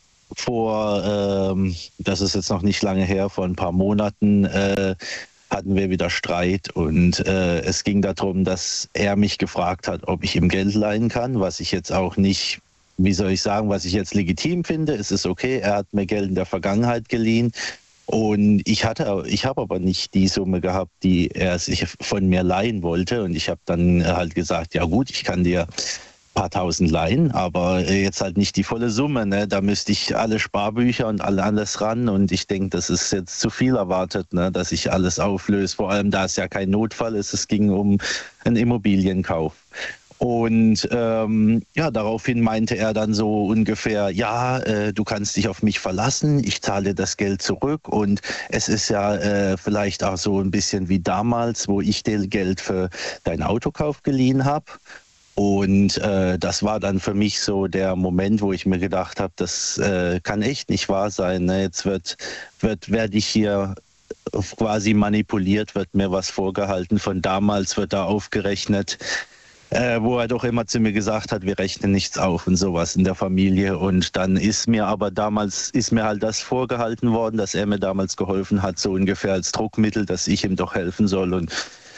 das ist jetzt noch nicht lange her, vor ein paar Monaten, hatten wir wieder Streit und es ging darum, dass er mich gefragt hat, ob ich ihm Geld leihen kann, was ich jetzt auch nicht, wie soll ich sagen, was ich jetzt legitim finde. Es ist okay, er hat mir Geld in der Vergangenheit geliehen und ich habe aber nicht die Summe gehabt, die er sich von mir leihen wollte und ich habe dann halt gesagt, ja gut, ich kann dir paar tausend leihen, aber jetzt halt nicht die volle Summe. Ne? Da müsste ich alle Sparbücher und alles ran und ich denke, das ist jetzt zu viel erwartet, ne? Dass ich alles auflöse. Vor allem, da es ja kein Notfall ist, es ging um einen Immobilienkauf. Und daraufhin meinte er dann so ungefähr, du kannst dich auf mich verlassen, ich zahle das Geld zurück und es ist ja vielleicht auch so ein bisschen wie damals, wo ich dir Geld für deinen Autokauf geliehen habe. Und das war dann für mich so der Moment, wo ich mir gedacht habe, das kann echt nicht wahr sein. Ne? Jetzt werde ich hier quasi manipuliert, wird mir was vorgehalten. Von damals wird da aufgerechnet, wo er doch immer zu mir gesagt hat, wir rechnen nichts auf und sowas in der Familie. Und dann ist mir halt das vorgehalten worden, dass er mir damals geholfen hat, so ungefähr als Druckmittel, dass ich ihm doch helfen soll. Und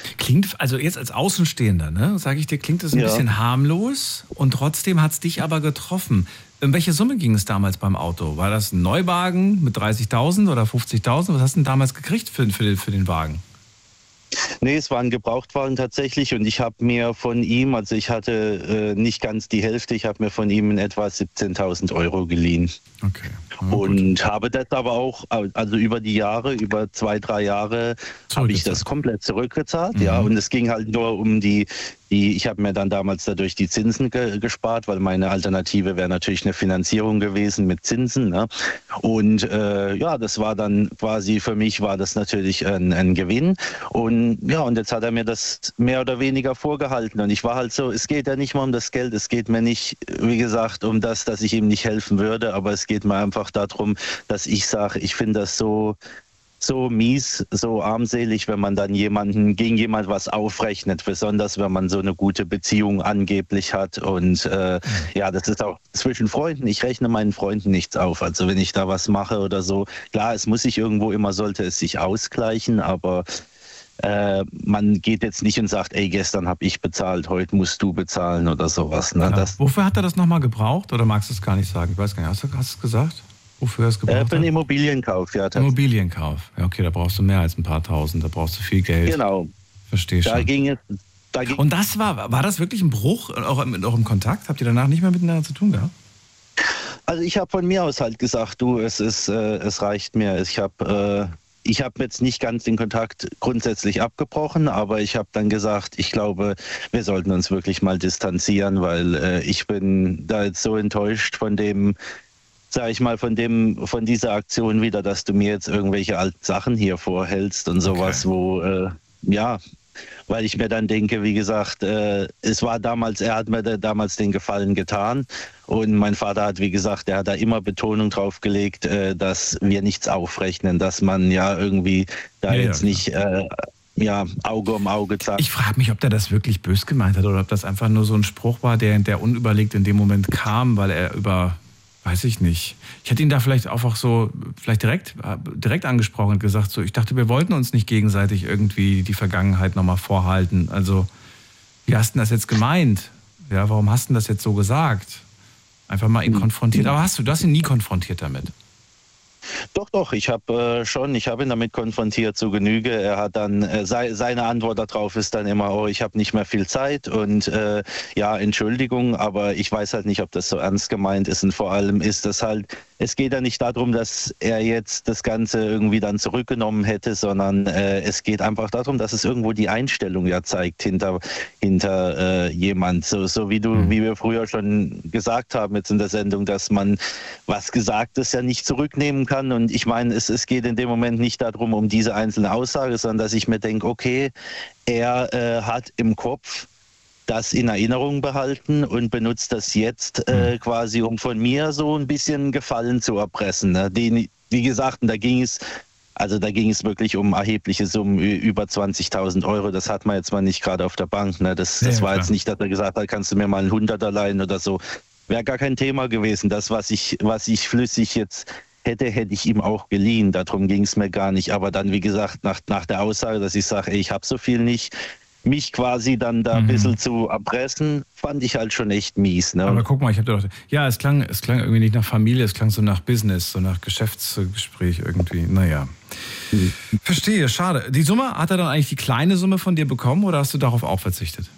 Klingt, also jetzt als Außenstehender, ne, sage ich dir, klingt das ein bisschen harmlos und trotzdem hat es dich aber getroffen. Um welche Summe ging es damals beim Auto? War das ein Neuwagen mit 30.000 oder 50.000? Was hast du denn damals gekriegt für den Wagen? Nee, es war ein Gebrauchtwagen tatsächlich und ich habe mir von ihm, also ich hatte nicht ganz die Hälfte, ich habe mir von ihm in etwa 17.000 Euro geliehen. Okay. Und habe das aber auch, also über die Jahre, über 2-3 Jahre, habe ich das komplett zurückgezahlt. Ja, und es ging halt nur um ich habe mir dann damals dadurch die Zinsen gespart, weil meine Alternative wäre natürlich eine Finanzierung gewesen mit Zinsen. Ne? Und das war dann quasi, für mich war das natürlich ein Gewinn. Und jetzt hat er mir das mehr oder weniger vorgehalten. Und ich war halt so, es geht ja nicht mal um das Geld, es geht mir nicht, wie gesagt, um das, dass ich ihm nicht helfen würde, aber es geht mir einfach darum, dass ich sage, ich finde das so mies, so armselig, wenn man dann gegen jemand was aufrechnet, besonders wenn man so eine gute Beziehung angeblich hat. Und das ist auch zwischen Freunden. Ich rechne meinen Freunden nichts auf. Also wenn ich da was mache oder so, klar, es muss sich irgendwo immer, sollte es sich ausgleichen, aber man geht jetzt nicht und sagt, ey, gestern habe ich bezahlt, heute musst du bezahlen oder sowas. Ne? Wofür hat er das nochmal gebraucht oder magst du es gar nicht sagen? Ich weiß gar nicht, hast du es gesagt? Wofür er es gebraucht hat? Für den Immobilienkauf, ja. Immobilienkauf. Ja, okay, da brauchst du mehr als ein paar Tausend, da brauchst du viel Geld. Genau. Verstehe schon. Und das war das wirklich ein Bruch, auch im Kontakt? Habt ihr danach nicht mehr miteinander zu tun gehabt? Also ich habe von mir aus halt gesagt, es reicht mir. Ich habe jetzt nicht ganz den Kontakt grundsätzlich abgebrochen, aber ich habe dann gesagt, ich glaube, wir sollten uns wirklich mal distanzieren, weil ich bin da jetzt so enttäuscht von dieser Aktion wieder, dass du mir jetzt irgendwelche alten Sachen hier vorhältst und sowas, weil ich mir dann denke, wie gesagt, er hat mir damals den Gefallen getan und mein Vater hat, wie gesagt, er hat da immer Betonung drauf gelegt, dass wir nichts aufrechnen, dass man irgendwie nicht Auge um Auge zeigt. Ich frage mich, ob der das wirklich bös gemeint hat oder ob das einfach nur so ein Spruch war, der unüberlegt in dem Moment kam, weil er weiß ich nicht. Ich hätte ihn da vielleicht einfach so, direkt angesprochen und gesagt, so, ich dachte, wir wollten uns nicht gegenseitig irgendwie die Vergangenheit nochmal vorhalten. Also, wie hast du das jetzt gemeint? Ja, warum hast du das jetzt so gesagt? Einfach mal ihn konfrontiert. Aber du hast ihn nie konfrontiert damit? Doch, ich habe ihn damit konfrontiert zu Genüge. Er hat dann, seine Antwort darauf ist dann immer, oh, ich habe nicht mehr viel Zeit und Entschuldigung, aber ich weiß halt nicht, ob das so ernst gemeint ist und vor allem ist das halt, es geht ja nicht darum, dass er jetzt das Ganze irgendwie dann zurückgenommen hätte, sondern es geht einfach darum, dass es irgendwo die Einstellung ja zeigt hinter jemand, so wie wir früher schon gesagt haben jetzt in der Sendung, dass man was Gesagtes ja nicht zurücknehmen kann. Und ich meine, es geht in dem Moment nicht darum, um diese einzelne Aussage, sondern dass ich mir denke, okay, er hat im Kopf das in Erinnerung behalten und benutzt das jetzt quasi, um von mir so ein bisschen Gefallen zu erpressen. Ne? Wie gesagt, da ging es wirklich um erhebliche Summen, über 20.000 Euro. Das hat man jetzt mal nicht gerade auf der Bank. Ne? Das war jetzt nicht, dass er gesagt hat, kannst du mir mal einen 100er leihen oder so. Wäre gar kein Thema gewesen. Das, was ich flüssig jetzt hätte ich ihm auch geliehen. Darum ging es mir gar nicht. Aber dann, wie gesagt, nach der Aussage, dass ich sage, ich habe so viel nicht, mich quasi dann da ein bisschen zu erpressen, fand ich halt schon echt mies. Ne? Aber guck mal, es klang irgendwie nicht nach Familie, es klang so nach Business, so nach Geschäftsgespräch irgendwie. Naja. Verstehe, schade. Die Summe, hat er dann eigentlich die kleine Summe von dir bekommen oder hast du darauf auch verzichtet?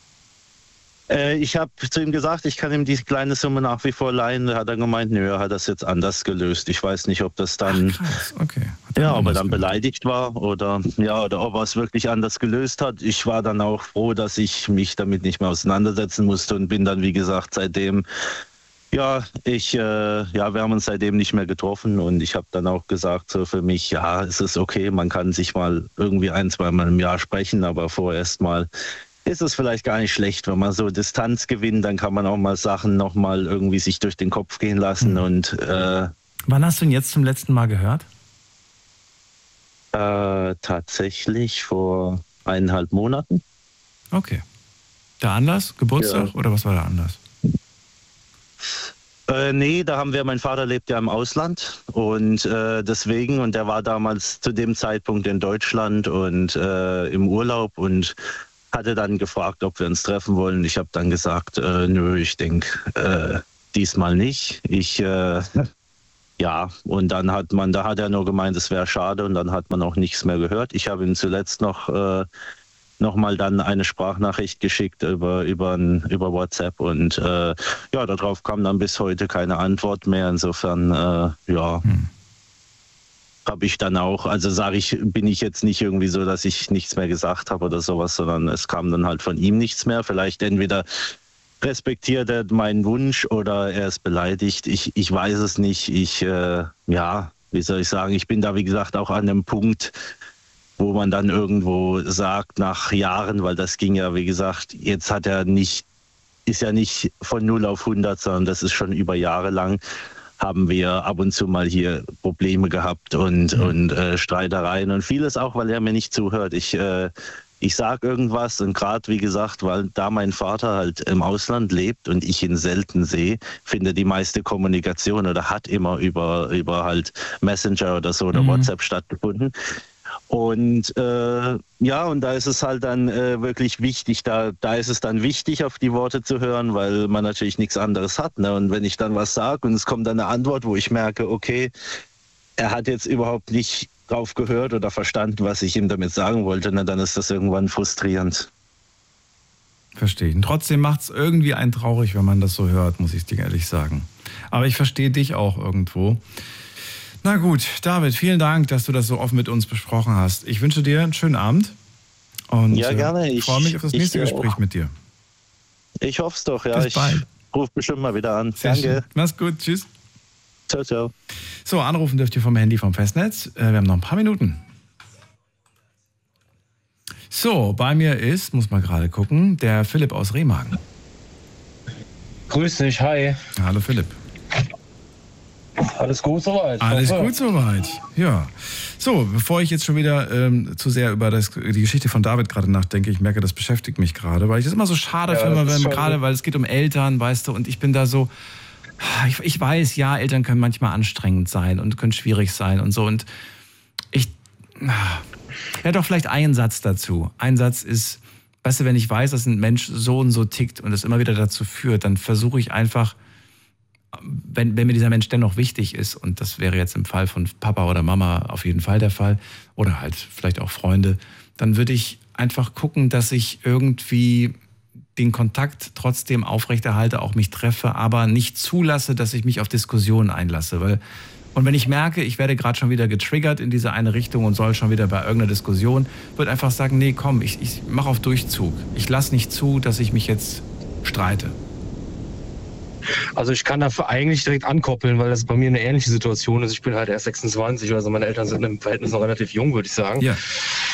Ich habe zu ihm gesagt, ich kann ihm die kleine Summe nach wie vor leihen. Da hat er gemeint, nö, er hat das jetzt anders gelöst. Ich weiß nicht, ob das dann, okay. Ob er dann beleidigt war oder ob er es wirklich anders gelöst hat. Ich war dann auch froh, dass ich mich damit nicht mehr auseinandersetzen musste und bin dann, wie gesagt, seitdem, wir haben uns seitdem nicht mehr getroffen und ich habe dann auch gesagt, so für mich, es ist okay, man kann sich mal irgendwie 1-2 Mal im Jahr sprechen, aber vorerst mal ist es vielleicht gar nicht schlecht, wenn man so Distanz gewinnt, dann kann man auch mal Sachen nochmal irgendwie sich durch den Kopf gehen lassen. Und wann hast du ihn jetzt zum letzten Mal gehört? Tatsächlich vor 1,5 Monaten. Okay. Der Anlass? Geburtstag oder was war der Anlass? Nee, mein Vater lebt ja im Ausland und deswegen, und der war damals zu dem Zeitpunkt in Deutschland und im Urlaub und hatte dann gefragt, ob wir uns treffen wollen. Ich habe dann gesagt, nö, ich denke diesmal nicht. Ja, und dann da hat er nur gemeint, es wäre schade und dann hat man auch nichts mehr gehört. Ich habe ihm zuletzt noch mal dann eine Sprachnachricht geschickt über WhatsApp und ja, darauf kam dann bis heute keine Antwort mehr. Insofern, habe ich dann auch, also bin ich jetzt nicht irgendwie so, dass ich nichts mehr gesagt habe oder sowas, sondern es kam dann halt von ihm nichts mehr. Vielleicht entweder respektiert er meinen Wunsch oder er ist beleidigt. Ich weiß es nicht. Wie soll ich sagen, ich bin da, wie gesagt, auch an einem Punkt, wo man dann irgendwo sagt, nach Jahren, weil das ging ja, wie gesagt, jetzt ist ja nicht von 0 auf 100, sondern das ist schon über Jahre lang, haben wir ab und zu mal hier Probleme gehabt und Streitereien und vieles auch, weil er mir nicht zuhört. Ich sage irgendwas und gerade, wie gesagt, weil da mein Vater halt im Ausland lebt und ich ihn selten sehe, findet die meiste Kommunikation oder hat immer über halt Messenger oder so oder WhatsApp stattgefunden. Und und da ist es halt dann wirklich wichtig, da ist es dann wichtig, auf die Worte zu hören, weil man natürlich nichts anderes hat. Ne? Und wenn ich dann was sage und es kommt dann eine Antwort, wo ich merke, okay, er hat jetzt überhaupt nicht drauf gehört oder verstanden, was ich ihm damit sagen wollte, dann ist das irgendwann frustrierend. Verstehe ich. Und trotzdem macht es irgendwie einen traurig, wenn man das so hört, muss ich dir ehrlich sagen. Aber ich verstehe dich auch irgendwo. Na gut, David, vielen Dank, dass du das so offen mit uns besprochen hast. Ich wünsche dir einen schönen Abend und ja, gerne. Ich freue mich auf das nächste Gespräch mit dir. Ich hoffe es doch, ja. Bis bald. Ich rufe bestimmt mal wieder an. Sehr Danke. Schön. Mach's gut, tschüss. Ciao, ciao. So, anrufen dürft ihr vom Handy vom Festnetz. Wir haben noch ein paar Minuten. So, bei mir ist, muss man gerade gucken, der Philipp aus Remagen. Grüß dich, hi. Hallo Philipp. Alles gut soweit? Alles gut soweit, ja. So, bevor ich jetzt schon wieder zu sehr über die Geschichte von David gerade nachdenke, ich merke, das beschäftigt mich gerade, weil ich das immer so schade finde, weil es geht um Eltern, weißt du, und ich bin da so, ich weiß, ja, Eltern können manchmal anstrengend sein und können schwierig sein und so. Und doch vielleicht ein Satz dazu. Ein Satz ist, weißt du, wenn ich weiß, dass ein Mensch so und so tickt und es immer wieder dazu führt, dann versuche ich einfach, wenn mir dieser Mensch dennoch wichtig ist, und das wäre jetzt im Fall von Papa oder Mama auf jeden Fall der Fall, oder halt vielleicht auch Freunde, dann würde ich einfach gucken, dass ich irgendwie den Kontakt trotzdem aufrechterhalte, auch mich treffe, aber nicht zulasse, dass ich mich auf Diskussionen einlasse. Und wenn ich merke, ich werde gerade schon wieder getriggert in diese eine Richtung und soll schon wieder bei irgendeiner Diskussion, würde einfach sagen, nee, komm, ich mache auf Durchzug. Ich lasse nicht zu, dass ich mich jetzt streite. Also ich kann dafür eigentlich direkt ankoppeln, weil das bei mir eine ähnliche Situation ist. Ich bin halt erst 26, also meine Eltern sind im Verhältnis noch relativ jung, würde ich sagen. Ja.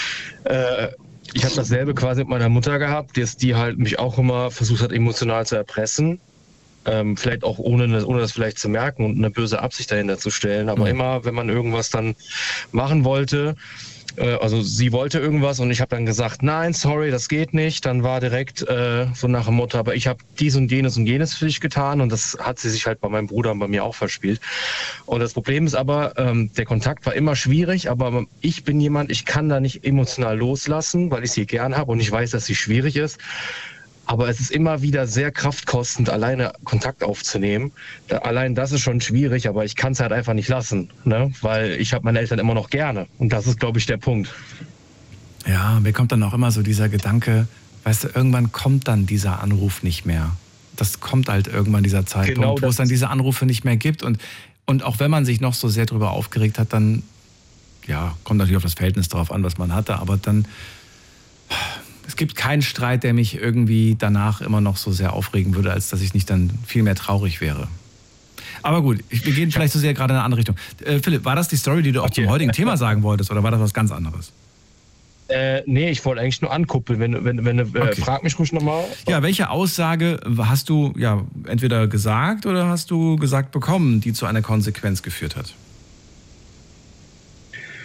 Ich habe dasselbe quasi mit meiner Mutter gehabt, die halt mich auch immer versucht hat, emotional zu erpressen. Vielleicht auch ohne das vielleicht zu merken und eine böse Absicht dahinter zu stellen. Aber immer, wenn man irgendwas dann machen wollte, also sie wollte irgendwas und ich habe dann gesagt, nein, sorry, das geht nicht. Dann war direkt so nach dem Motto, aber ich habe dies und jenes für dich getan und das hat sie sich halt bei meinem Bruder und bei mir auch verspielt. Und das Problem ist aber, der Kontakt war immer schwierig, aber ich bin jemand, ich kann da nicht emotional loslassen, weil ich sie gern habe und ich weiß, dass sie schwierig ist. Aber es ist immer wieder sehr kraftkostend, alleine Kontakt aufzunehmen. Allein das ist schon schwierig, aber ich kann es halt einfach nicht lassen, ne? Weil ich habe meine Eltern immer noch gerne. Und das ist, glaube ich, der Punkt. Ja, mir kommt dann auch immer so dieser Gedanke, weißt du, irgendwann kommt dann dieser Anruf nicht mehr. Das kommt halt irgendwann dieser Zeitpunkt, genau, wo es dann diese Anrufe nicht mehr gibt. Und auch wenn man sich noch so sehr darüber aufgeregt hat, dann, ja, kommt natürlich auf das Verhältnis drauf an, was man hatte, aber dann... Es gibt keinen Streit, der mich irgendwie danach immer noch so sehr aufregen würde, als dass ich nicht dann viel mehr traurig wäre. Aber gut, wir gehen vielleicht so sehr gerade in eine andere Richtung. Philipp, war das die Story, die du auch zum heutigen Thema sagen wolltest, oder war das was ganz anderes? Nee, ich wollte eigentlich nur ankuppeln. Wenn okay. Frag mich ruhig nochmal. Ja, welche Aussage hast du entweder gesagt oder hast du gesagt bekommen, die zu einer Konsequenz geführt hat?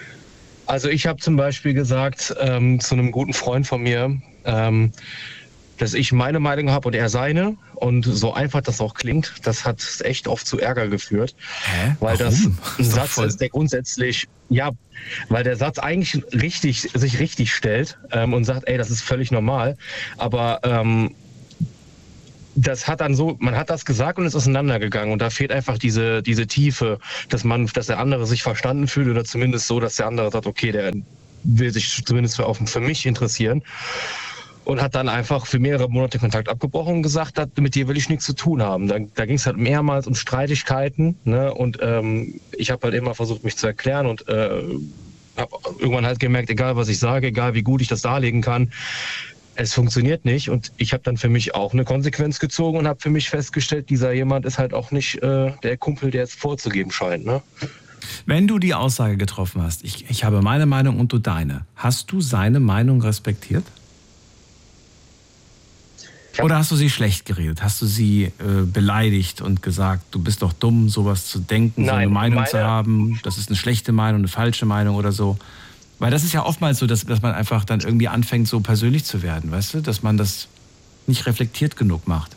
Also ich habe zum Beispiel gesagt zu einem guten Freund von mir, dass ich meine Meinung habe und er seine. Und so einfach das auch klingt, das hat echt oft zu Ärger geführt. Hä? Weil Warum? das ein Satz ist, der grundsätzlich, ja, weil der Satz eigentlich sich richtig stellt und sagt, ey, das ist völlig normal. Aber das hat dann so, man hat das gesagt und ist auseinandergegangen. Und da fehlt einfach diese Tiefe, dass der andere sich verstanden fühlt oder zumindest so, dass der andere sagt, okay, der will sich zumindest für mich interessieren. Und hat dann einfach für mehrere Monate Kontakt abgebrochen und gesagt, mit dir will ich nichts zu tun haben. Da ging es halt mehrmals um Streitigkeiten, ne? Und ich habe halt immer versucht, mich zu erklären und habe irgendwann halt gemerkt, egal was ich sage, egal wie gut ich das darlegen kann, es funktioniert nicht. Und ich habe dann für mich auch eine Konsequenz gezogen und habe für mich festgestellt, dieser jemand ist halt auch nicht der Kumpel, der es vorzugeben scheint, ne? Wenn du die Aussage getroffen hast, ich habe meine Meinung und du deine, hast du seine Meinung respektiert? Oder hast du sie schlecht geredet? Hast du sie beleidigt und gesagt, du bist doch dumm, sowas zu denken, so eine Meinung zu haben, das ist eine schlechte Meinung, eine falsche Meinung oder so? Weil das ist ja oftmals so, dass man einfach dann irgendwie anfängt, so persönlich zu werden, weißt du? Dass man das nicht reflektiert genug macht.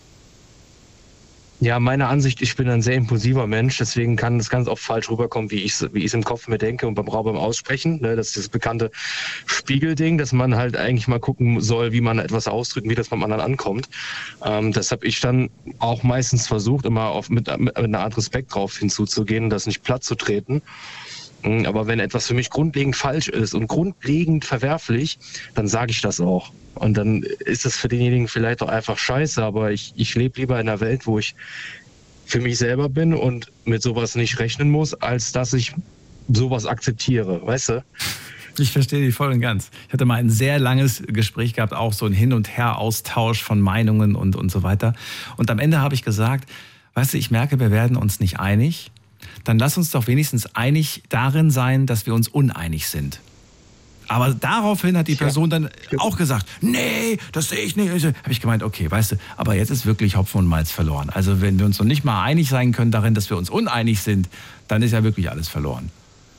Ja, meine Ansicht, ich bin ein sehr impulsiver Mensch, deswegen kann das ganz oft falsch rüberkommen, wie ich es im Kopf mir denke und beim Aussprechen. Ne, das ist das bekannte Spiegelding, dass man halt eigentlich mal gucken soll, wie man etwas ausdrückt, wie das beim anderen ankommt. Das habe ich dann auch meistens versucht, immer mit einer Art Respekt drauf hinzuzugehen und das nicht platt zu treten. Aber wenn etwas für mich grundlegend falsch ist und grundlegend verwerflich, dann sage ich das auch. Und dann ist es für denjenigen vielleicht auch einfach scheiße, aber ich lebe lieber in einer Welt, wo ich für mich selber bin und mit sowas nicht rechnen muss, als dass ich sowas akzeptiere, weißt du? Ich verstehe dich voll und ganz. Ich hatte mal ein sehr langes Gespräch gehabt, auch so ein Hin- und Her-Austausch von Meinungen und so weiter. Und am Ende habe ich gesagt, weißt du, ich merke, wir werden uns nicht einig. Dann lass uns doch wenigstens einig darin sein, dass wir uns uneinig sind. Aber daraufhin hat die Person dann auch gesagt, nee, das sehe ich nicht. Habe ich gemeint, okay, weißt du, aber jetzt ist wirklich Hopfen und Malz verloren. Also wenn wir uns noch nicht mal einig sein können darin, dass wir uns uneinig sind, dann ist ja wirklich alles verloren.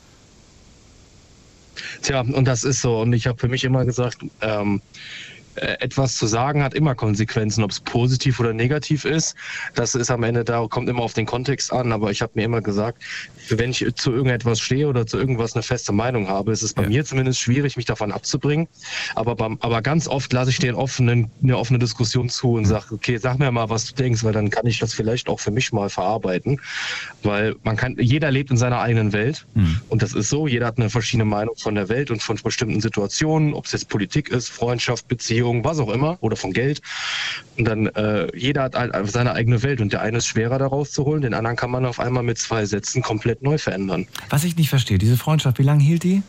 Tja, und das ist so. Und ich habe für mich immer gesagt, etwas zu sagen hat immer Konsequenzen, ob es positiv oder negativ ist. Das ist am Ende, da kommt immer auf den Kontext an, aber ich habe mir immer gesagt, wenn ich zu irgendetwas stehe oder zu irgendwas eine feste Meinung habe, ist es bei mir zumindest schwierig, mich davon abzubringen. Aber ganz oft lasse ich eine offene Diskussion zu und sage, okay, sag mir mal, was du denkst, weil dann kann ich das vielleicht auch für mich mal verarbeiten. Weil jeder lebt in seiner eigenen Welt und das ist so, jeder hat eine verschiedene Meinung von der Welt und von bestimmten Situationen, ob es jetzt Politik ist, Freundschaft, Beziehung, was auch immer, oder von Geld. Und dann jeder hat halt seine eigene Welt und der eine ist schwerer da rauszuholen, den anderen kann man auf einmal mit 2 Sätzen komplett neu verändern. Was ich nicht verstehe, diese Freundschaft, wie lange hielt die?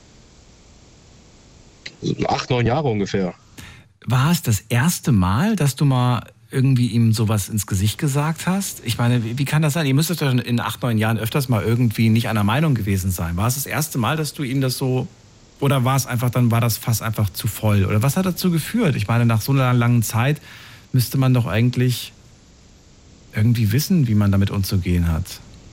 8, 9 Jahre ungefähr. War es das erste Mal, dass du mal irgendwie ihm sowas ins Gesicht gesagt hast? Ich meine, wie kann das sein? Ihr müsstet ja in 8, 9 Jahren öfters mal irgendwie nicht einer Meinung gewesen sein. War es das erste Mal, dass du ihm das so... Oder war das Fass einfach zu voll? Oder was hat dazu geführt? Ich meine, nach so einer langen Zeit müsste man doch eigentlich irgendwie wissen, wie man damit umzugehen hat.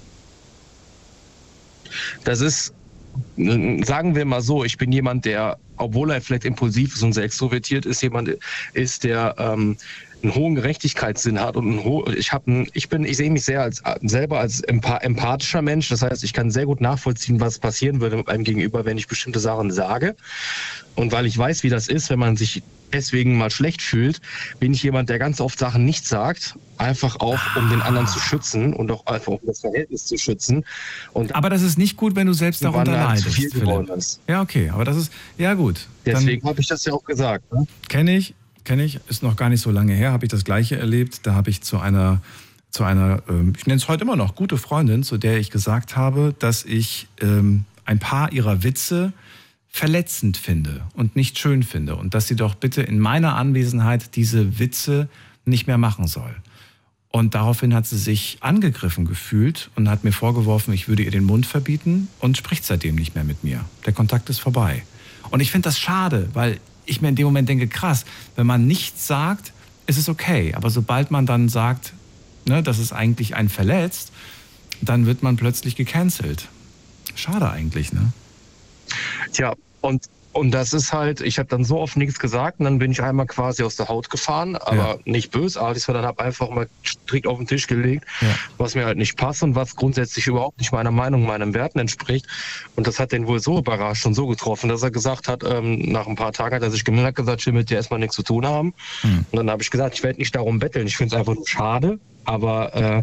Das ist, sagen wir mal so, ich bin jemand, der, obwohl er vielleicht impulsiv ist und sehr extrovertiert ist, jemand ist, der einen hohen Gerechtigkeitssinn hat und ich sehe mich selber als empathischer Mensch. Das heißt, ich kann sehr gut nachvollziehen, was passieren würde mit einem Gegenüber, wenn ich bestimmte Sachen sage. Und weil ich weiß, wie das ist, wenn man sich deswegen mal schlecht fühlt, bin ich jemand, der ganz oft Sachen nicht sagt, einfach auch, um den anderen zu schützen und auch einfach um das Verhältnis zu schützen. Aber das ist nicht gut, wenn du selbst darunter leidest. Viel geworden ist. Ja, okay, aber das ist, ja gut. Deswegen habe ich das ja auch gesagt. Ne? Kenne ich, ist noch gar nicht so lange her, habe ich das Gleiche erlebt. Da habe ich zu einer, ich nenne es heute immer noch, gute Freundin, zu der ich gesagt habe, dass ich ein paar ihrer Witze verletzend finde und nicht schön finde und dass sie doch bitte in meiner Anwesenheit diese Witze nicht mehr machen soll. Und daraufhin hat sie sich angegriffen gefühlt und hat mir vorgeworfen, ich würde ihr den Mund verbieten und spricht seitdem nicht mehr mit mir. Der Kontakt ist vorbei. Und ich finde das schade, weil ich mir in dem Moment denke, krass, wenn man nichts sagt, ist es okay. Aber sobald man dann sagt, ne, dass es eigentlich einen verletzt, dann wird man plötzlich gecancelt. Schade eigentlich, ne? Tja, Und das ist halt, ich habe dann so oft nichts gesagt und dann bin ich einmal quasi aus der Haut gefahren, aber nicht bösartig, sondern habe einfach mal strikt auf den Tisch gelegt, was mir halt nicht passt und was grundsätzlich überhaupt nicht meiner Meinung, meinen Werten entspricht. Und das hat den wohl so überrascht und so getroffen, dass er gesagt hat, nach ein paar Tagen hat er sich gemeldet, hat gesagt, ich will mit dir erstmal nichts zu tun haben. Und dann habe ich gesagt, ich werde nicht darum betteln, ich finde es einfach nur schade, aber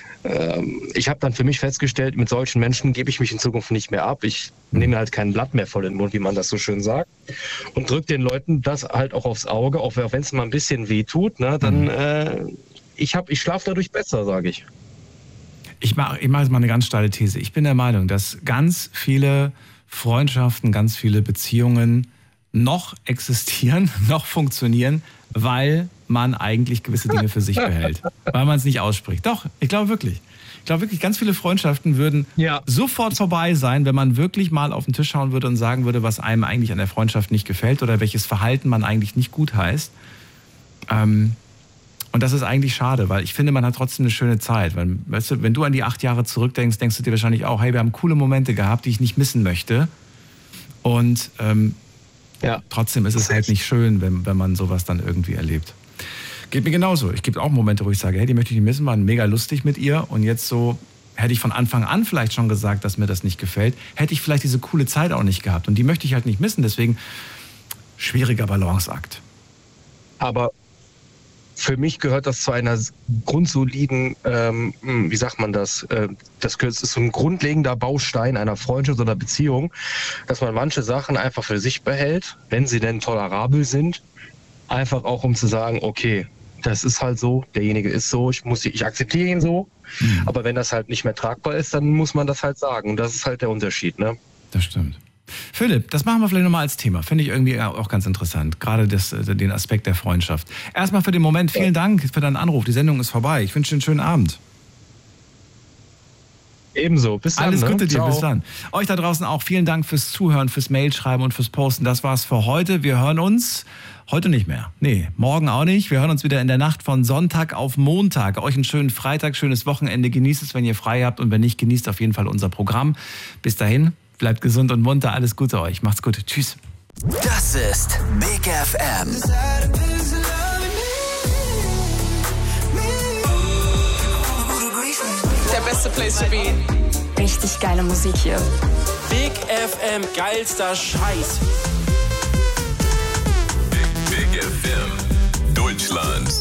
ich habe dann für mich festgestellt, mit solchen Menschen gebe ich mich in Zukunft nicht mehr ab. Ich nehme halt kein Blatt mehr vor den Mund, wie man das so schön sagt. Und drücke den Leuten das halt auch aufs Auge, auch wenn es mal ein bisschen weh tut. Ne, dann ich schlafe dadurch besser, sage ich. Ich mache jetzt mal eine ganz steile These. Ich bin der Meinung, dass ganz viele Freundschaften, ganz viele Beziehungen noch existieren, noch funktionieren, weil man eigentlich gewisse Dinge für sich behält, weil man es nicht ausspricht. Doch, ich glaube wirklich. Ich glaube wirklich, ganz viele Freundschaften würden sofort vorbei sein, wenn man wirklich mal auf den Tisch schauen würde und sagen würde, was einem eigentlich an der Freundschaft nicht gefällt oder welches Verhalten man eigentlich nicht gut heißt. Und das ist eigentlich schade, weil ich finde, man hat trotzdem eine schöne Zeit. Weil, weißt du, wenn du an die 8 Jahre zurückdenkst, denkst du dir wahrscheinlich auch, hey, wir haben coole Momente gehabt, die ich nicht missen möchte. Und trotzdem ist es halt nicht schön, wenn man sowas dann irgendwie erlebt. Geht mir genauso. Ich gibt auch Momente, wo ich sage, hey, die möchte ich nicht missen, waren mega lustig mit ihr. Und jetzt so, hätte ich von Anfang an vielleicht schon gesagt, dass mir das nicht gefällt, hätte ich vielleicht diese coole Zeit auch nicht gehabt. Und die möchte ich halt nicht missen. Deswegen schwieriger Balanceakt. Aber für mich gehört das zu einer grundsoliden, wie sagt man das? Das ist so ein grundlegender Baustein einer Freundschaft oder Beziehung, dass man manche Sachen einfach für sich behält, wenn sie denn tolerabel sind. Einfach auch, um zu sagen, okay, das ist halt so, derjenige ist so, ich akzeptiere ihn so. Aber wenn das halt nicht mehr tragbar ist, dann muss man das halt sagen. Und das ist halt der Unterschied, ne? Das stimmt. Philipp, das machen wir vielleicht nochmal als Thema. Finde ich irgendwie auch ganz interessant. Gerade den Aspekt der Freundschaft. Erstmal für den Moment vielen Dank für deinen Anruf. Die Sendung ist vorbei. Ich wünsche dir einen schönen Abend. Ebenso. Bis dann. Alles Gute dir. Ciao. Bis dann. Euch da draußen auch vielen Dank fürs Zuhören, fürs Mailschreiben und fürs Posten. Das war's für heute. Wir hören uns heute nicht mehr. Nee, morgen auch nicht. Wir hören uns wieder in der Nacht von Sonntag auf Montag. Euch einen schönen Freitag, schönes Wochenende. Genießt es, wenn ihr frei habt. Und wenn nicht, genießt auf jeden Fall unser Programm. Bis dahin, bleibt gesund und munter. Alles Gute euch. Macht's gut. Tschüss. Das ist Big FM. Der beste Place to be. Richtig geile Musik hier. Big FM, geilster Scheiß. Big FM, Deutschland.